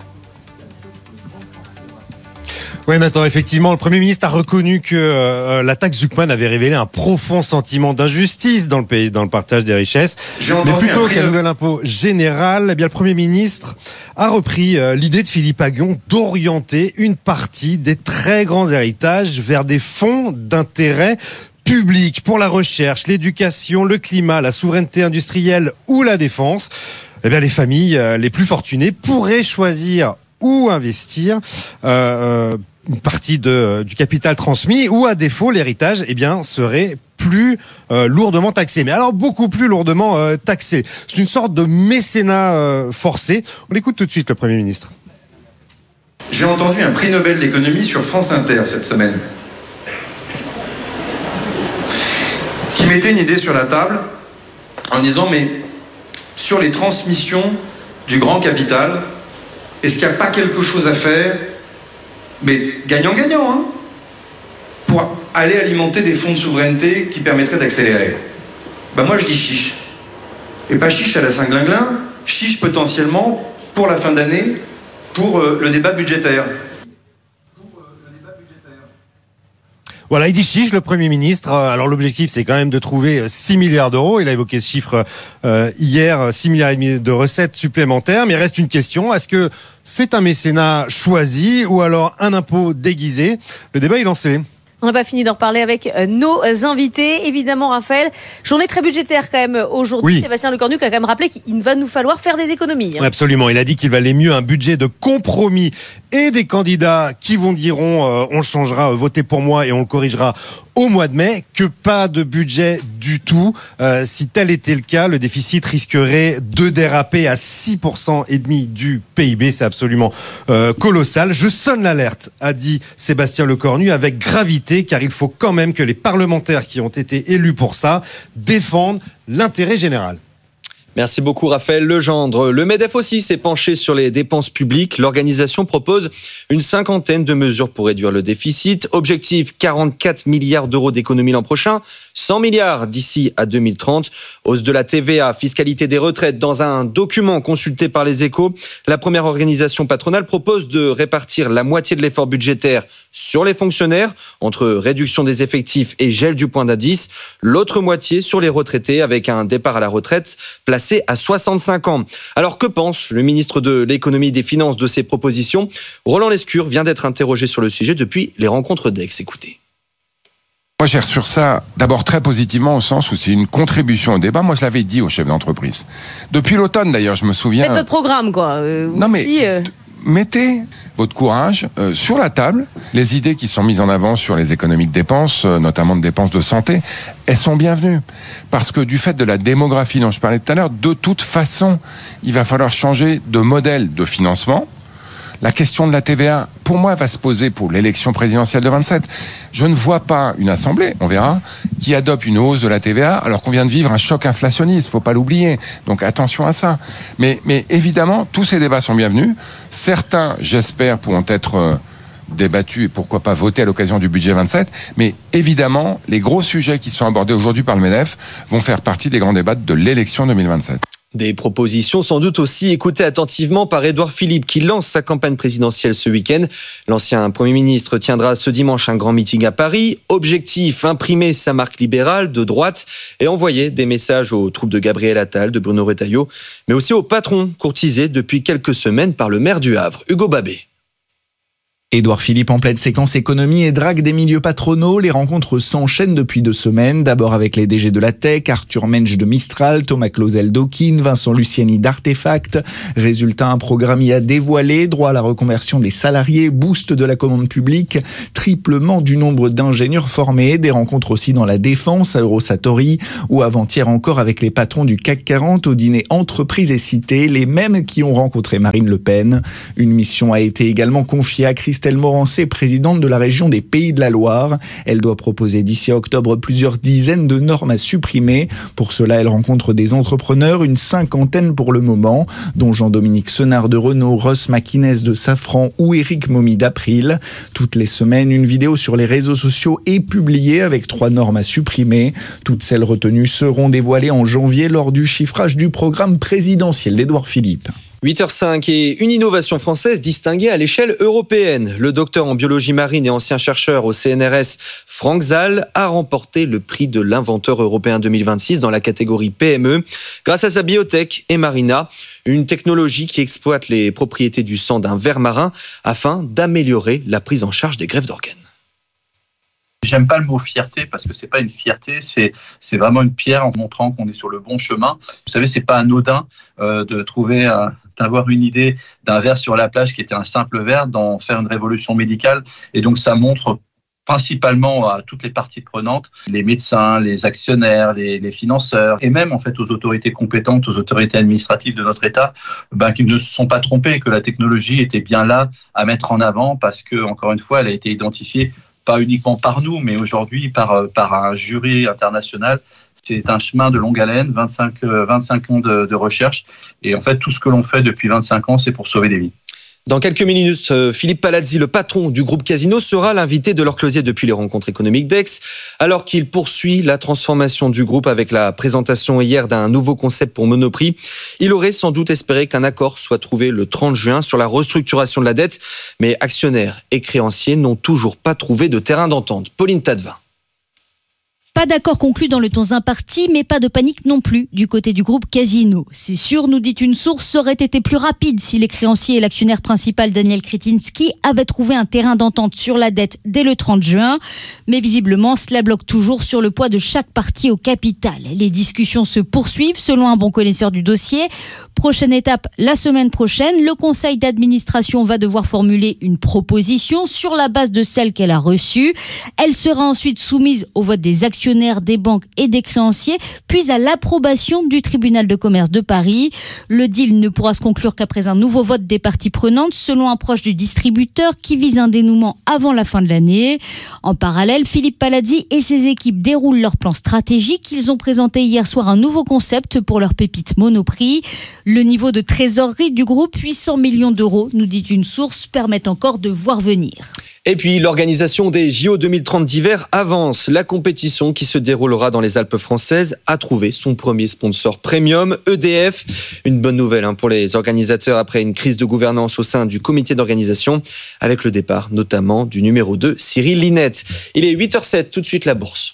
Oui, Nathan, effectivement, le Premier ministre a reconnu que la taxe Zuckman avait révélé un profond sentiment d'injustice dans le pays, dans le partage des richesses. Mais plutôt qu'un nouvel impôt général, eh bien, le Premier ministre a repris l'idée de Philippe Aguillon d'orienter une partie des très grands héritages vers des fonds d'intérêt public pour la recherche, l'éducation, le climat, la souveraineté industrielle ou la défense. Eh bien, les familles les plus fortunées pourraient choisir ou investir une partie du capital transmis, ou à défaut l'héritage serait plus lourdement taxé. Mais alors beaucoup plus lourdement taxé. C'est une sorte de mécénat forcé. On écoute tout de suite le Premier ministre. J'ai entendu un prix Nobel d'économie sur France Inter cette semaine qui mettait une idée sur la table en disant mais sur les transmissions du grand capital, est-ce qu'il n'y a pas quelque chose à faire, mais gagnant-gagnant, pour aller alimenter des fonds de souveraineté qui permettraient d'accélérer? Moi je dis chiche. Et pas chiche à la Saint-Glinglin, chiche potentiellement pour la fin d'année, pour le débat budgétaire. Voilà, il dit chiche, le Premier ministre. Alors l'objectif, c'est quand même de trouver 6 milliards d'euros. Il a évoqué ce chiffre hier, 6 milliards et demi de recettes supplémentaires. Mais il reste une question, est-ce que c'est un mécénat choisi ou alors un impôt déguisé? Le débat est lancé. On n'a pas fini d'en reparler avec nos invités. Évidemment, Raphaël, journée très budgétaire quand même aujourd'hui. Oui. Sébastien Lecornu qui a quand même rappelé qu'il va nous falloir faire des économies. Absolument. Il a dit qu'il valait mieux un budget de compromis et des candidats qui diront on changera, votez pour moi et on le corrigera au mois de mai, que pas de budget du tout. Si tel était le cas, le déficit risquerait de déraper à 6% et demi du PIB. C'est absolument colossal. Je sonne l'alerte, a dit Sébastien Lecornu avec gravité, car il faut quand même que les parlementaires qui ont été élus pour ça défendent l'intérêt général. Merci beaucoup Raphaël Legendre. Le MEDEF aussi s'est penché sur les dépenses publiques. L'organisation propose une 50aine de mesures pour réduire le déficit. Objectif 44 milliards d'euros d'économie l'an prochain, 100 milliards d'ici à 2030. Hausse de la TVA, fiscalité des retraites. Dans un document consulté par les Échos, la première organisation patronale propose de répartir la moitié de l'effort budgétaire sur les fonctionnaires, entre réduction des effectifs et gel du point d'indice. L'autre moitié sur les retraités, avec un départ à la retraite placé à 65 ans. Alors que pense le ministre de l'économie et des finances de ces propositions? Roland Lescure vient d'être interrogé sur le sujet depuis les rencontres d'Aix. Écoutez. Moi, j'ai reçu ça d'abord très positivement au sens où c'est une contribution au débat. Moi, je l'avais dit aux chefs d'entreprise. Depuis l'automne, d'ailleurs, je me souviens... Faites votre programme, quoi. Mettez votre courage sur la table. Les idées qui sont mises en avant sur les économies de dépenses, notamment de dépenses de santé, elles sont bienvenues. Parce que du fait de la démographie dont je parlais tout à l'heure, de toute façon, il va falloir changer de modèle de financement. La question de la TVA, pour moi, va se poser pour l'élection présidentielle de 27. Je ne vois pas une assemblée, on verra, qui adopte une hausse de la TVA alors qu'on vient de vivre un choc inflationniste. Faut pas l'oublier. Donc attention à ça. Mais évidemment, tous ces débats sont bienvenus. Certains, j'espère, pourront être débattu et pourquoi pas voté à l'occasion du budget 27. Mais évidemment, les gros sujets qui sont abordés aujourd'hui par le MEDEF vont faire partie des grands débats de l'élection 2027. Des propositions sans doute aussi écoutées attentivement par Édouard Philippe qui lance sa campagne présidentielle ce week-end. L'ancien Premier ministre tiendra ce dimanche un grand meeting à Paris. Objectif, imprimer sa marque libérale de droite et envoyer des messages aux troupes de Gabriel Attal, de Bruno Retailleau, mais aussi aux patrons courtisés depuis quelques semaines par le maire du Havre, Hugo Babé. Édouard Philippe en pleine séquence économie et drague des milieux patronaux. Les rencontres s'enchaînent depuis 2 semaines. D'abord avec les DG de la Tech, Arthur Mensch de Mistral, Thomas Clausel d'Okin, Vincent Luciani d'Artefact. Résultat, un programme y a dévoilé. Droit à la reconversion des salariés, boost de la commande publique, triplement du nombre d'ingénieurs formés. Des rencontres aussi dans la défense à Eurosatori ou avant-hier encore avec les patrons du CAC 40 au dîner Entreprises et Cités, les mêmes qui ont rencontré Marine Le Pen. Une mission a été également confiée à Christelle Morancé, présidente de la région des Pays de la Loire. Elle doit proposer d'ici octobre plusieurs dizaines de normes à supprimer. Pour cela, elle rencontre des entrepreneurs, une 50aine pour le moment, dont Jean-Dominique Senard de Renault, Ross Maquinès de Safran ou Éric Momy d'April. Toutes les semaines, une vidéo sur les réseaux sociaux est publiée avec 3 normes à supprimer. Toutes celles retenues seront dévoilées en janvier lors du chiffrage du programme présidentiel d'Édouard Philippe. 8h05 et une innovation française distinguée à l'échelle européenne. Le docteur en biologie marine et ancien chercheur au CNRS, Franck Zal, a remporté le prix de l'inventeur européen 2026 dans la catégorie PME grâce à sa biotech Emarina, une technologie qui exploite les propriétés du sang d'un ver marin afin d'améliorer la prise en charge des greffes d'organes. J'aime pas le mot fierté parce que c'est pas une fierté, c'est vraiment une pierre en montrant qu'on est sur le bon chemin. Vous savez, c'est pas anodin de trouver d'avoir une idée d'un ver sur la plage qui était un simple ver, d'en faire une révolution médicale. Et donc ça montre principalement à toutes les parties prenantes, les médecins, les actionnaires, les financeurs, et même en fait aux autorités compétentes, aux autorités administratives de notre État, qui ne se sont pas trompés, que la technologie était bien là à mettre en avant parce que, encore une fois, elle a été identifiée pas uniquement par nous, mais aujourd'hui par un jury international. C'est un chemin de longue haleine, 25 ans de recherche. Et en fait, tout ce que l'on fait depuis 25 ans, c'est pour sauver des vies. Dans quelques minutes, Philippe Palazzi, le patron du groupe Casino, sera l'invité de Laure Closier depuis les rencontres économiques d'Aix, alors qu'il poursuit la transformation du groupe avec la présentation hier d'un nouveau concept pour Monoprix. Il aurait sans doute espéré qu'un accord soit trouvé le 30 juin sur la restructuration de la dette, mais actionnaires et créanciers n'ont toujours pas trouvé de terrain d'entente. Pauline Tadevin. Pas d'accord conclu dans le temps imparti, mais pas de panique non plus du côté du groupe Casino. C'est sûr, nous dit une source, ça aurait été plus rapide si les créanciers et l'actionnaire principal Daniel Kretinsky avaient trouvé un terrain d'entente sur la dette dès le 30 juin. Mais visiblement, cela bloque toujours sur le poids de chaque partie au capital. Les discussions se poursuivent selon un bon connaisseur du dossier. Prochaine étape, la semaine prochaine, le conseil d'administration va devoir formuler une proposition sur la base de celle qu'elle a reçue. Elle sera ensuite soumise au vote des actionnaires, des banques et des créanciers, puis à l'approbation du tribunal de commerce de Paris. Le deal ne pourra se conclure qu'après un nouveau vote des parties prenantes, selon un proche du distributeur qui vise un dénouement avant la fin de l'année. En parallèle, Philippe Palazzi et ses équipes déroulent leur plan stratégique. Ils ont présenté hier soir un nouveau concept pour leur pépite Monoprix. Le niveau de trésorerie du groupe, 800 millions d'euros, nous dit une source, permet encore de voir venir. Et puis, l'organisation des JO 2030 d'hiver avance. La compétition qui se déroulera dans les Alpes françaises a trouvé son premier sponsor premium, EDF. Une bonne nouvelle pour les organisateurs après une crise de gouvernance au sein du comité d'organisation, avec le départ notamment du numéro 2, Cyril Linette. Il est 8h07, tout de suite la bourse.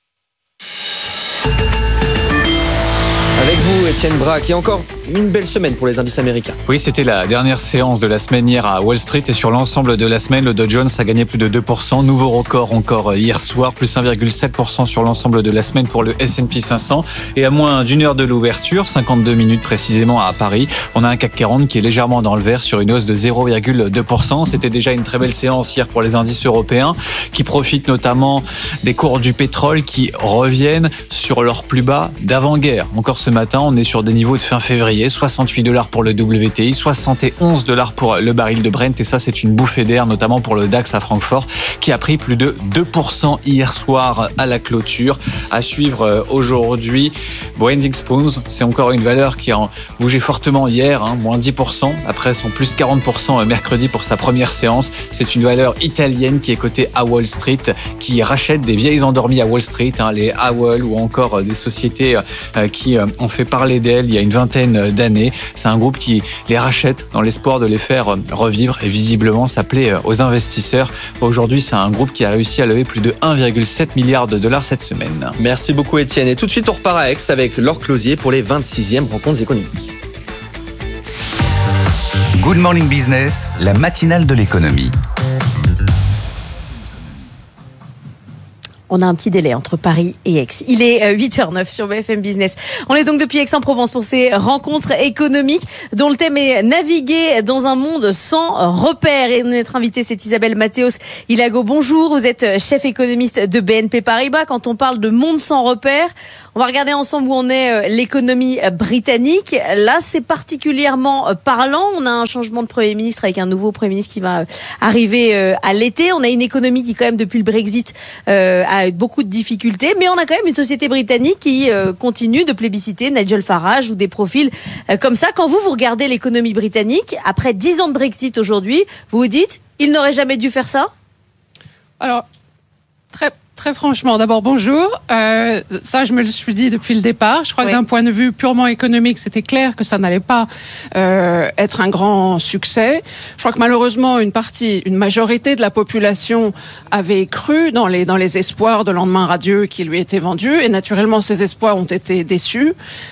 Avec vous, Étienne Braque, et encore une belle semaine pour les indices américains. Oui, c'était la dernière séance de la semaine hier à Wall Street et sur l'ensemble de la semaine, le Dow Jones a gagné plus de 2%. Nouveau record encore hier soir, plus 1,7% sur l'ensemble de la semaine pour le S&P 500. Et à moins d'une heure de l'ouverture, 52 minutes précisément à Paris, on a un CAC 40 qui est légèrement dans le vert sur une hausse de 0,2%. C'était déjà une très belle séance hier pour les indices européens qui profitent notamment des cours du pétrole qui reviennent sur leur plus bas d'avant-guerre. Encore ce matin, on on est sur des niveaux de fin février, $68 pour le WTI, $71 pour le baril de Brent, et ça c'est une bouffée d'air, notamment pour le DAX à Francfort, qui a pris plus de 2% hier soir à la clôture. À suivre aujourd'hui, Ending Spoons, c'est encore une valeur qui a bougé fortement hier, moins 10%, après son plus 40% mercredi pour sa première séance. C'est une valeur italienne qui est cotée à Wall Street, qui rachète des vieilles endormies à Wall Street, les Howell ou encore des sociétés qui ont fait parler d'elles il y a une vingtaine d'années. C'est un groupe qui les rachète dans l'espoir de les faire revivre, et visiblement ça plaît aux investisseurs. Aujourd'hui, c'est un groupe qui a réussi à lever plus de 1,7 milliard de dollars cette semaine. Merci beaucoup Étienne. Et tout de suite, on repart à Aix avec Laure Closier pour les 26e rencontres économiques. Good Morning Business, la matinale de l'économie. On a un petit délai entre Paris et Aix. Il est 8h09 sur BFM Business. On est donc depuis Aix-en-Provence pour ces rencontres économiques dont le thème est naviguer dans un monde sans repères. Et notre invitée, c'est Isabelle Mathéos-Ilago. Bonjour, vous êtes chef économiste de BNP Paribas. Quand on parle de monde sans repères, on va regarder ensemble où en est l'économie britannique. Là, c'est particulièrement parlant. On a un changement de Premier ministre avec un nouveau Premier ministre qui va arriver à l'été. On a une économie qui, quand même, depuis le Brexit, a beaucoup de difficultés, mais on a quand même une société britannique qui continue de plébisciter Nigel Farage ou des profils comme ça. Quand vous regardez l'économie britannique, après 10 ans de Brexit aujourd'hui, vous vous dites, il n'aurait jamais dû faire ça ? Alors, très franchement, d'abord bonjour. Ça, je me le suis dit depuis le départ. Je crois que d'un point de vue purement économique, c'était clair que ça n'allait pas être un grand succès. Je crois que malheureusement, une majorité de la population avait cru dans les espoirs de lendemain radieux qui lui étaient vendus, et naturellement, ces espoirs ont été déçus.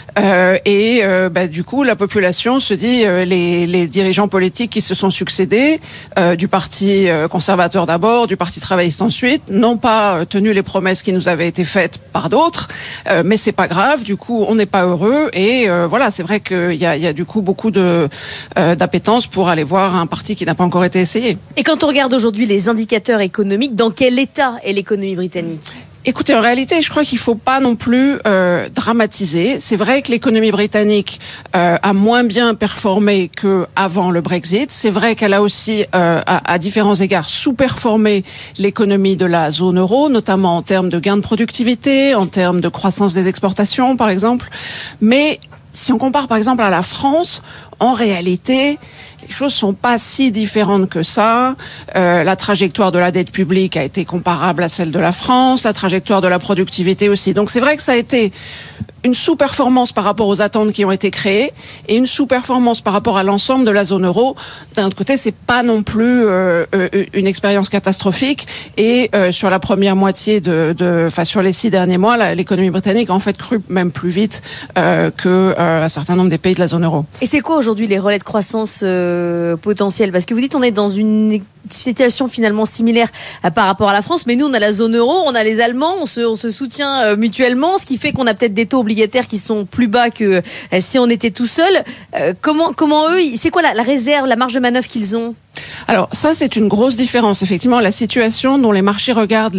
Du coup, la population se dit, les dirigeants politiques qui se sont succédés, du parti conservateur d'abord, du parti travailliste ensuite, n'ont pas tenu les promesses qui nous avaient été faites par d'autres, mais c'est pas grave. Du coup, on n'est pas heureux, et voilà, c'est vrai qu'il y a du coup beaucoup d'appétence pour aller voir un parti qui n'a pas encore été essayé. Et quand on regarde aujourd'hui les indicateurs économiques, dans quel état est l'économie britannique ? Écoutez, en réalité, je crois qu'il faut pas non plus dramatiser. C'est vrai que l'économie britannique a moins bien performé qu'avant le Brexit. C'est vrai qu'elle a aussi, à différents égards, sous-performé l'économie de la zone euro, notamment en termes de gains de productivité, en termes de croissance des exportations, par exemple. Mais si on compare, par exemple, à la France, en réalité, les choses sont pas si différentes que ça. La trajectoire de la dette publique a été comparable à celle de la France, la trajectoire de la productivité aussi. Donc c'est vrai que ça a été une sous-performance par rapport aux attentes qui ont été créées et une sous-performance par rapport à l'ensemble de la zone euro. D'un autre côté, c'est pas non plus une expérience catastrophique. Et sur la première moitié sur les 6 derniers mois, l'économie britannique a en fait cru même plus vite que un certain nombre des pays de la zone euro. Et c'est quoi aujourd'hui les relais de croissance potentiels ? Parce que vous dites on est dans une situation finalement similaire par rapport à la France, mais nous on a la zone euro, on a les Allemands, on se soutient mutuellement, ce qui fait qu'on a peut-être des taux obligataires qui sont plus bas que si on était tout seul. Comment eux, c'est quoi la réserve, la marge de manœuvre qu'ils ont ? Alors ça, c'est une grosse différence. Effectivement, la situation dont les marchés regardent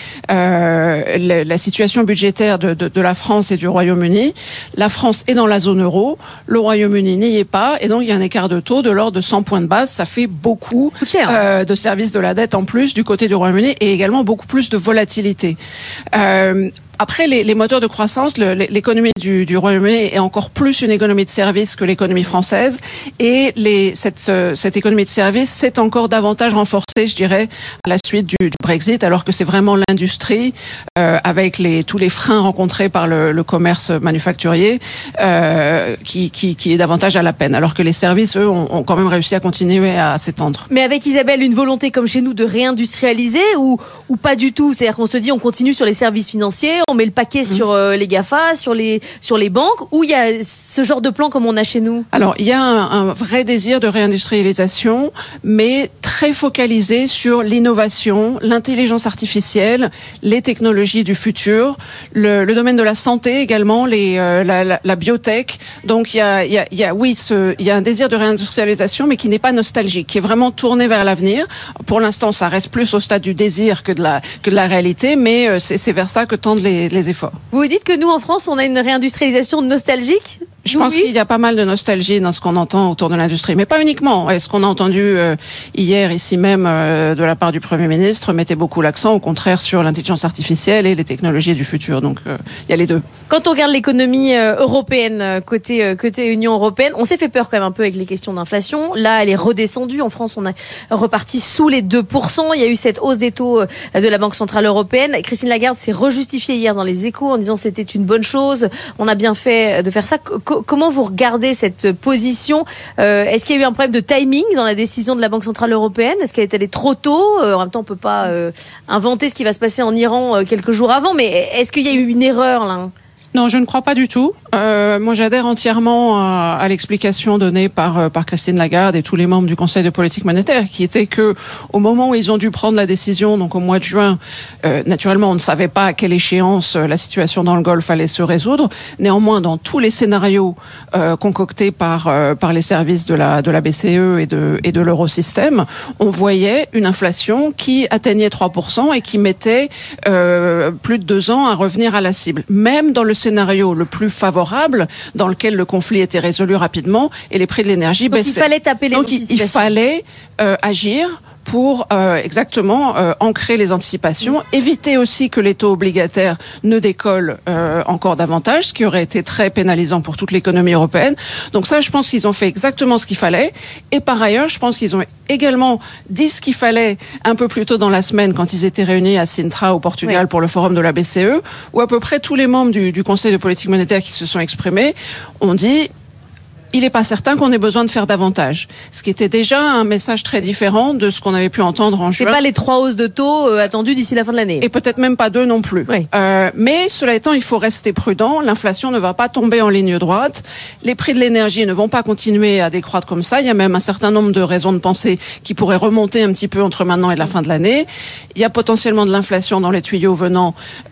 la situation budgétaire de la France et du Royaume-Uni. La France est dans la zone euro, le Royaume-Uni n'y est pas, et donc il y a un écart de taux de l'ordre de 100 points de base. Ça fait beaucoup de services de la dette en plus du côté du Royaume-Uni, et également beaucoup plus de volatilité. Après, les moteurs de croissance, l'économie du Royaume-Uni est encore plus une économie de services que l'économie française. Et cette économie de services s'est encore davantage renforcée, je dirais, à la suite du Brexit, alors que c'est vraiment l'industrie, avec tous les freins rencontrés par le commerce manufacturier, qui est davantage à la peine. Alors que les services, eux, ont quand même réussi à continuer à s'étendre. Mais avec Isabelle, une volonté comme chez nous de réindustrialiser ou pas du tout ? C'est-à-dire qu'on se dit, on continue sur les services financiers, on met le paquet sur les GAFA, sur les banques, ou il y a ce genre de plan comme on a chez nous ? Alors, il y a un vrai désir de réindustrialisation, mais très focalisé sur l'innovation, l'intelligence artificielle, les technologies du futur, le domaine de la santé également, la biotech. Donc, il y a un désir de réindustrialisation, mais qui n'est pas nostalgique, qui est vraiment tourné vers l'avenir. Pour l'instant, ça reste plus au stade du désir que de la réalité, mais c'est vers ça que tendent les efforts. Vous dites que nous, en France, on a une réindustrialisation nostalgique ? Je pense qu'il y a pas mal de nostalgie dans ce qu'on entend autour de l'industrie, mais pas uniquement. Et ce qu'on a entendu hier ici même de la part du Premier ministre mettait beaucoup l'accent, au contraire, sur l'intelligence artificielle et les technologies du futur. Donc il y a les deux. Quand on regarde l'économie européenne, côté Union européenne, on s'est fait peur quand même un peu avec les questions d'inflation. Là, elle est redescendue. En France, on est reparti sous les 2%. Il y a eu cette hausse des taux de la Banque Centrale Européenne. Christine Lagarde s'est rejustifiée hier dans les Échos en disant que c'était une bonne chose. On a bien fait de faire ça. Comment vous regardez cette position ? Est-ce qu'il y a eu un problème de timing dans la décision de la Banque Centrale Européenne ? Est-ce qu'elle est allée trop tôt ? En même temps, on peut pas inventer ce qui va se passer en Iran quelques jours avant, mais est-ce qu'il y a eu une erreur là ? Non, je ne crois pas du tout. Moi, j'adhère entièrement à l'explication donnée par Christine Lagarde et tous les membres du Conseil de politique monétaire, qui était que au moment où ils ont dû prendre la décision, donc au mois de juin, naturellement, on ne savait pas à quelle échéance la situation dans le Golfe allait se résoudre. Néanmoins, dans tous les scénarios concoctés par les services de la BCE et de l'Eurosystème, on voyait une inflation qui atteignait 3% et qui mettait plus de 2 ans à revenir à la cible. Même dans le scénario le plus favorable, dans lequel le conflit était résolu rapidement et les prix de l'énergie baissaient. Donc il fallait taper les anticipations. Il fallait agir pour exactement ancrer les anticipations, éviter aussi que les taux obligataires ne décollent encore davantage, ce qui aurait été très pénalisant pour toute l'économie européenne. Donc ça, je pense qu'ils ont fait exactement ce qu'il fallait. Et par ailleurs, je pense qu'ils ont également dit ce qu'il fallait un peu plus tôt dans la semaine quand ils étaient réunis à Sintra au Portugal pour le forum de la BCE, où à peu près tous les membres du Conseil de politique monétaire qui se sont exprimés ont dit il n'est pas certain qu'on ait besoin de faire davantage. Ce qui était déjà un message très différent de ce qu'on avait pu entendre en juin. C'est pas les 3 hausses de taux attendues d'ici la fin de l'année. Et peut-être même pas 2 non plus. Oui. Mais cela étant, il faut rester prudent. L'inflation ne va pas tomber en ligne droite. Les prix de l'énergie ne vont pas continuer à décroître comme ça. Il y a même un certain nombre de raisons de penser qui pourraient remonter un petit peu entre maintenant et la fin de l'année. Il y a potentiellement de l'inflation dans les tuyaux venant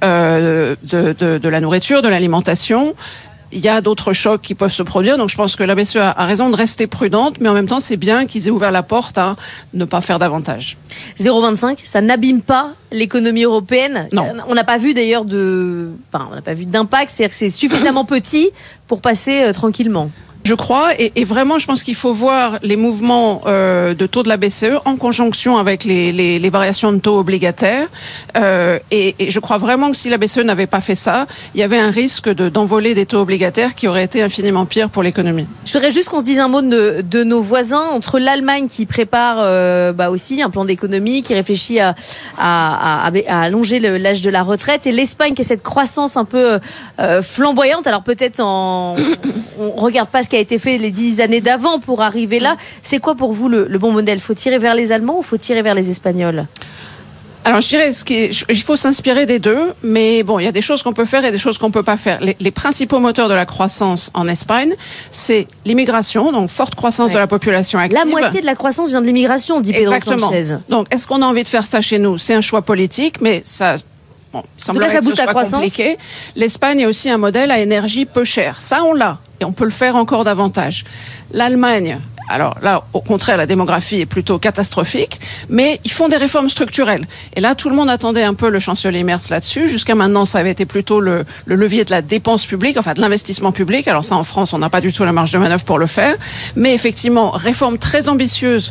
de la nourriture, de l'alimentation. Il y a d'autres chocs qui peuvent se produire, donc je pense que la BCE a raison de rester prudente, mais en même temps, c'est bien qu'ils aient ouvert la porte à ne pas faire davantage. 0,25, ça n'abîme pas l'économie européenne. Non. On n'a pas vu d'ailleurs on n'a pas vu d'impact, c'est-à-dire que c'est suffisamment petit pour passer tranquillement. Je crois, et vraiment, je pense qu'il faut voir les mouvements de taux de la BCE en conjonction avec les variations de taux obligataires. Et je crois vraiment que si la BCE n'avait pas fait ça, il y avait un risque d'envoler des taux obligataires qui aurait été infiniment pire pour l'économie. Je voudrais juste qu'on se dise un mot de nos voisins, entre l'Allemagne qui prépare aussi un plan d'économie, qui réfléchit à allonger l'âge de la retraite, et l'Espagne qui a cette croissance un peu flamboyante. Alors peut-être on regarde pas ce qui a été fait les 10 années d'avant pour arriver là. C'est quoi pour vous le bon modèle ? Faut tirer vers les Allemands ou faut tirer vers les Espagnols ? Alors je dirais il faut s'inspirer des deux, mais bon, il y a des choses qu'on peut faire et des choses qu'on peut pas faire. Les principaux moteurs de la croissance en Espagne, c'est l'immigration, donc forte croissance de la population active. La moitié de la croissance vient de l'immigration, dit Pedro Sanchez. Donc est-ce qu'on a envie de faire ça chez nous ? C'est un choix politique, mais ça... Bon, en tout cas, ça booste la croissance. Compliqué. L'Espagne est aussi un modèle à énergie peu chère. Ça, on l'a. Et on peut le faire encore davantage. L'Allemagne, alors là, au contraire, la démographie est plutôt catastrophique, mais ils font des réformes structurelles. Et là, tout le monde attendait un peu le chancelier Merz là-dessus. Jusqu'à maintenant, ça avait été plutôt le levier de la dépense publique, enfin de l'investissement public. Alors ça, en France, on n'a pas du tout la marge de manœuvre pour le faire. Mais effectivement, réforme très ambitieuse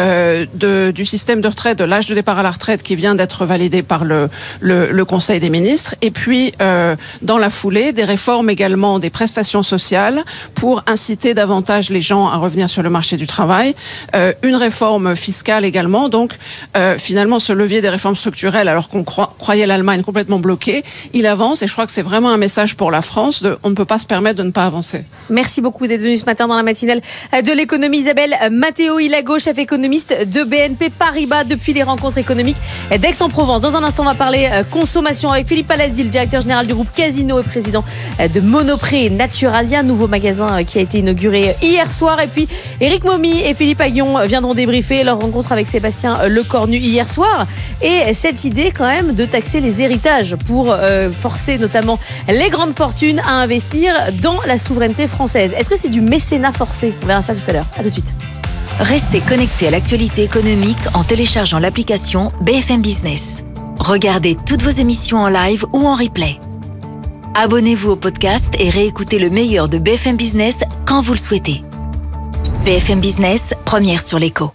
du système de retraite, de l'âge de départ à la retraite qui vient d'être validé par le Conseil des ministres. Et puis, dans la foulée, des réformes également des prestations sociales pour inciter davantage les gens à revenir sur le marché du travail, une réforme fiscale également. Donc, finalement, ce levier des réformes structurelles, alors qu'on croyait l'Allemagne complètement bloquée, il avance et je crois que c'est vraiment un message pour la France on ne peut pas se permettre de ne pas avancer. Merci beaucoup d'être venu ce matin dans la matinale de l'économie. Isabelle Matteo-Ilago, chef économiste de BNP Paribas depuis les rencontres économiques d'Aix-en-Provence. Dans un instant, on va parler consommation avec Philippe Palazzi, le directeur général du groupe Casino et président de Monoprix et Naturalia, nouveau magasin qui a été inauguré hier soir. Et puis, Éric Momy et Philippe Aghion viendront débriefer leur rencontre avec Sébastien Lecornu hier soir. Et cette idée quand même de taxer les héritages pour forcer notamment les grandes fortunes à investir dans la souveraineté française. Est-ce que c'est du mécénat forcé ? On verra ça tout à l'heure. À tout de suite. Restez connectés à l'actualité économique en téléchargeant l'application BFM Business. Regardez toutes vos émissions en live ou en replay. Abonnez-vous au podcast et réécoutez le meilleur de BFM Business quand vous le souhaitez. BFM Business, première sur l'écho.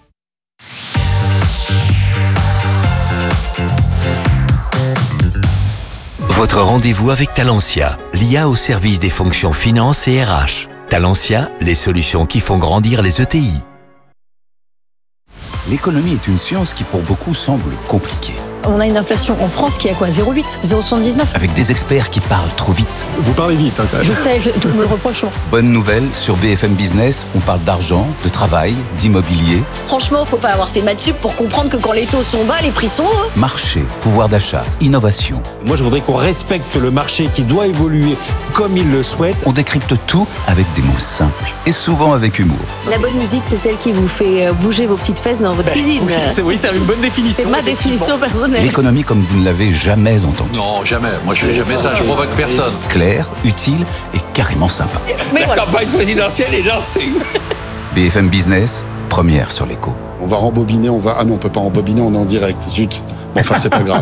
Votre rendez-vous avec Talentia, l'IA au service des fonctions finance et RH. Talentia, les solutions qui font grandir les ETI. L'économie est une science qui pour beaucoup semble compliquée. On a une inflation en France qui est à quoi 0,8, 0,79. Avec des experts qui parlent trop vite. Vous parlez vite, quand même. Je sais, tout me le reproche. Bonne nouvelle, sur BFM Business, on parle d'argent, de travail, d'immobilier. Franchement, faut pas avoir fait maths sup pour comprendre que quand les taux sont bas, les prix sont hauts. Marché, pouvoir d'achat, innovation. Moi, je voudrais qu'on respecte le marché qui doit évoluer comme il le souhaite. On décrypte tout avec des mots simples et souvent avec humour. La bonne musique, c'est celle qui vous fait bouger vos petites fesses dans votre cuisine. Oui, c'est une bonne définition. C'est ma définition personnelle. L'économie comme vous ne l'avez jamais entendue. Non, jamais. Moi, je fais jamais ça. Je provoque personne. Claire, utile et carrément sympa. Mais la campagne présidentielle est lancée. BFM Business, première sur l'écho. On va rembobiner, Ah non, on peut pas rembobiner, on est en direct. Zut. Bon, enfin, c'est pas grave.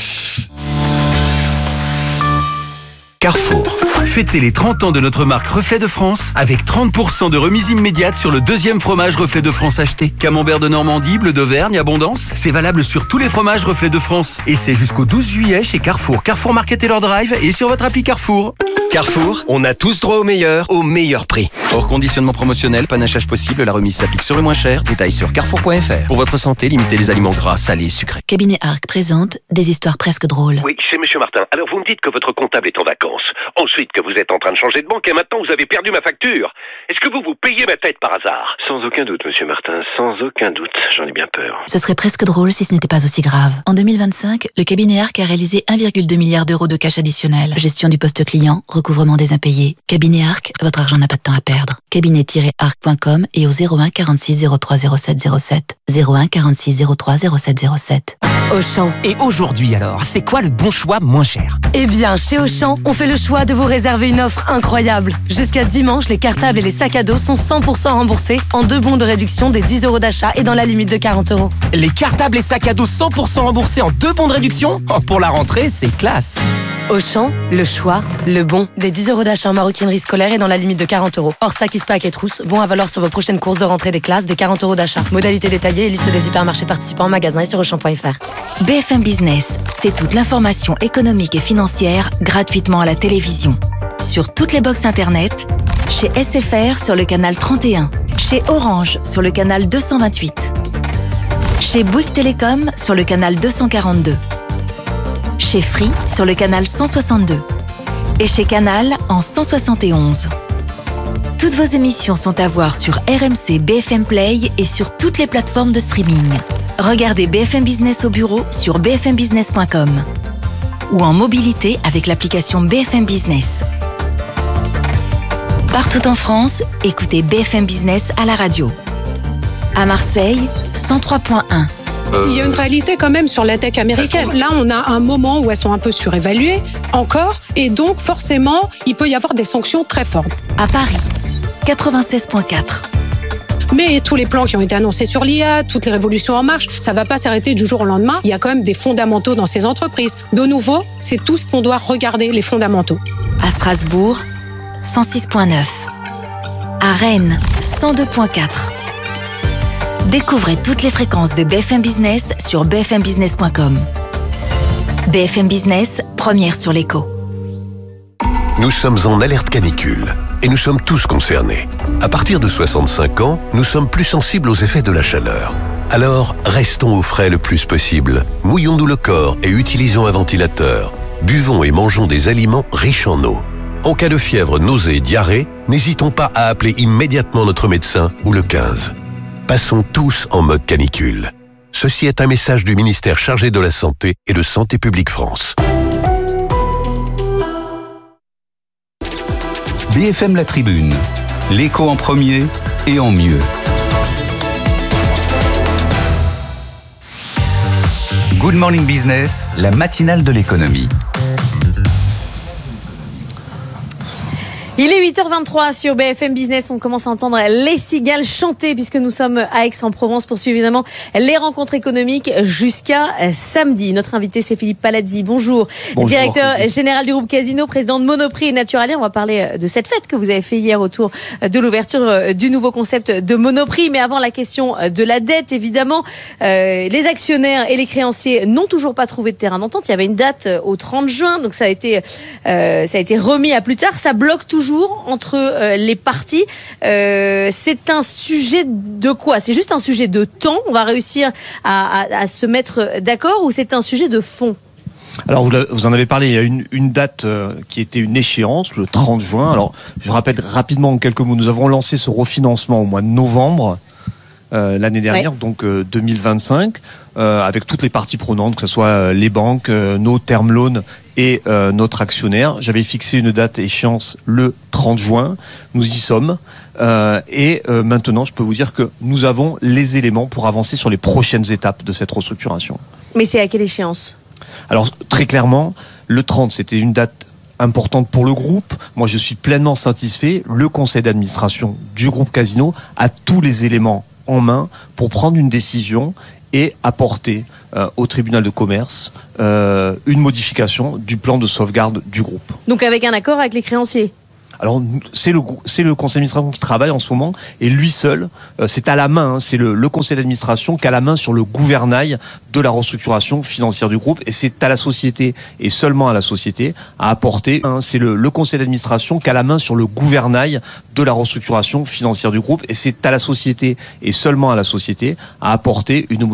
Carrefour. Fêtez les 30 ans de notre marque Reflet de France avec 30% de remise immédiate sur le deuxième fromage Reflet de France acheté. Camembert de Normandie, bleu d'Auvergne, Abondance, c'est valable sur tous les fromages Reflet de France. Et c'est jusqu'au 12 juillet chez Carrefour, Carrefour Market et leur drive et sur votre appli Carrefour. Carrefour, on a tous droit au meilleur prix. Hors conditionnement promotionnel, panachage possible, la remise s'applique sur le moins cher. Détails sur carrefour.fr. Pour votre santé, limitez les aliments gras, salés et sucrés. Cabinet Arc présente des histoires presque drôles. Oui, c'est Monsieur Martin. Alors vous me dites que votre comptable est en vacances. Ensuite que vous êtes en train de changer de banque et maintenant vous avez perdu ma facture. Est-ce que vous payez ma tête par hasard? Sans aucun doute, Monsieur Martin, sans aucun doute. J'en ai bien peur. Ce serait presque drôle si ce n'était pas aussi grave. En 2025, le cabinet Arc a réalisé 1,2 milliard d'euros de cash additionnel. Gestion du poste client, recouvrement des impayés. Cabinet Arc, votre argent n'a pas de temps à perdre. Cabinet-arc.com et au 01 46 03 07 07. 01 46 03 07 07. Auchan. Et aujourd'hui alors, c'est quoi le bon choix moins cher? Eh bien, chez Auchan, on fait le choix de vous réserver une offre incroyable. Jusqu'à dimanche, les cartables et les sacs à dos sont 100% remboursés en 2 bons de réduction des 10 € d'achat et dans la limite de 40 €. Les cartables et sacs à dos 100% remboursés en 2 bons de réduction? Oh, pour la rentrée, c'est classe. Auchan, le choix, le bon. Des 10 € d'achat en maroquinerie scolaire et dans la limite de 40 €. Hors sac, pack et trousses, bon à valoir sur vos prochaines courses de rentrée des classes, des 40 € d'achat. Modalité détaillée et liste des hypermarchés participants en magasin et sur Auchan.fr. BFM Business, c'est toute l'information économique et financière gratuitement à la télévision. Sur toutes les box internet, chez SFR sur le canal 31, chez Orange sur le canal 228, chez Bouygues Télécom sur le canal 242, chez Free sur le canal 162 et chez Canal en 171. Toutes vos émissions sont à voir sur RMC BFM Play et sur toutes les plateformes de streaming. Regardez BFM Business au bureau sur bfmbusiness.com ou en mobilité avec l'application BFM Business. Partout en France, écoutez BFM Business à la radio. À Marseille, 103.1. Il y a une réalité quand même sur la tech américaine. Là, on a un moment où elles sont un peu surévaluées, encore, et donc forcément, il peut y avoir des sanctions très fortes. À Paris, 96.4. Mais tous les plans qui ont été annoncés sur l'IA, toutes les révolutions en marche, ça ne va pas s'arrêter du jour au lendemain. Il y a quand même des fondamentaux dans ces entreprises. De nouveau, c'est tout ce qu'on doit regarder, les fondamentaux. À Strasbourg, 106.9. À Rennes, 102.4. Découvrez toutes les fréquences de BFM Business sur bfmbusiness.com. BFM Business, première sur l'écho. Nous sommes en alerte canicule et nous sommes tous concernés. À partir de 65 ans, nous sommes plus sensibles aux effets de la chaleur. Alors, restons au frais le plus possible. Mouillons-nous le corps et utilisons un ventilateur. Buvons et mangeons des aliments riches en eau. En cas de fièvre, nausée, diarrhée, n'hésitons pas à appeler immédiatement notre médecin ou le 15. Passons tous en mode canicule. Ceci est un message du ministère chargé de la Santé et de Santé publique France. BFM La Tribune, l'écho en premier et en mieux. Good Morning Business, la matinale de l'économie. Il est 8h23 sur BFM Business. On commence à entendre les cigales chanter puisque nous sommes à Aix-en-Provence pour suivre évidemment les rencontres économiques jusqu'à samedi. Notre invité, c'est Philippe Palazzi. Bonjour. Directeur général du groupe Casino, président de Monoprix et Naturalia. On va parler de cette fête que vous avez fait hier autour de l'ouverture du nouveau concept de Monoprix. Mais avant, la question de la dette, évidemment. Les actionnaires et les créanciers n'ont toujours pas trouvé de terrain d'entente. Il y avait une date au 30 juin, donc ça a été remis à plus tard. Ça bloque toujours entre les parties. C'est un sujet de quoi ? C'est juste un sujet de temps ? On va réussir à se mettre d'accord ou c'est un sujet de fond ? Alors vous en avez parlé, il y a une date qui était une échéance, le 30 juin. Alors je rappelle rapidement en quelques mots, nous avons lancé ce refinancement au mois de novembre l'année dernière, donc 2025, avec toutes les parties prenantes, que ce soit les banques, nos term loans et notre actionnaire. J'avais fixé une date échéance le 30 juin, nous y sommes. Et maintenant, je peux vous dire que nous avons les éléments pour avancer sur les prochaines étapes de cette restructuration. Mais c'est à quelle échéance ? Alors, très clairement, le 30, c'était une date importante pour le groupe. Moi, je suis pleinement satisfait. Le conseil d'administration du groupe Casino a tous les éléments en main pour prendre une décision et apporter au tribunal de commerce une modification du plan de sauvegarde du groupe. Donc avec un accord avec les créanciers ? Alors, c'est le conseil d'administration qui travaille en ce moment, et lui seul, c'est à la main, c'est le conseil d'administration qui a la main sur le gouvernail de la restructuration financière du groupe, et c'est à la société, et seulement à la société, à apporter, c'est le conseil d'administration qui a la main sur le gouvernail de la restructuration financière du groupe, et c'est à la société, et seulement à la société, à apporter une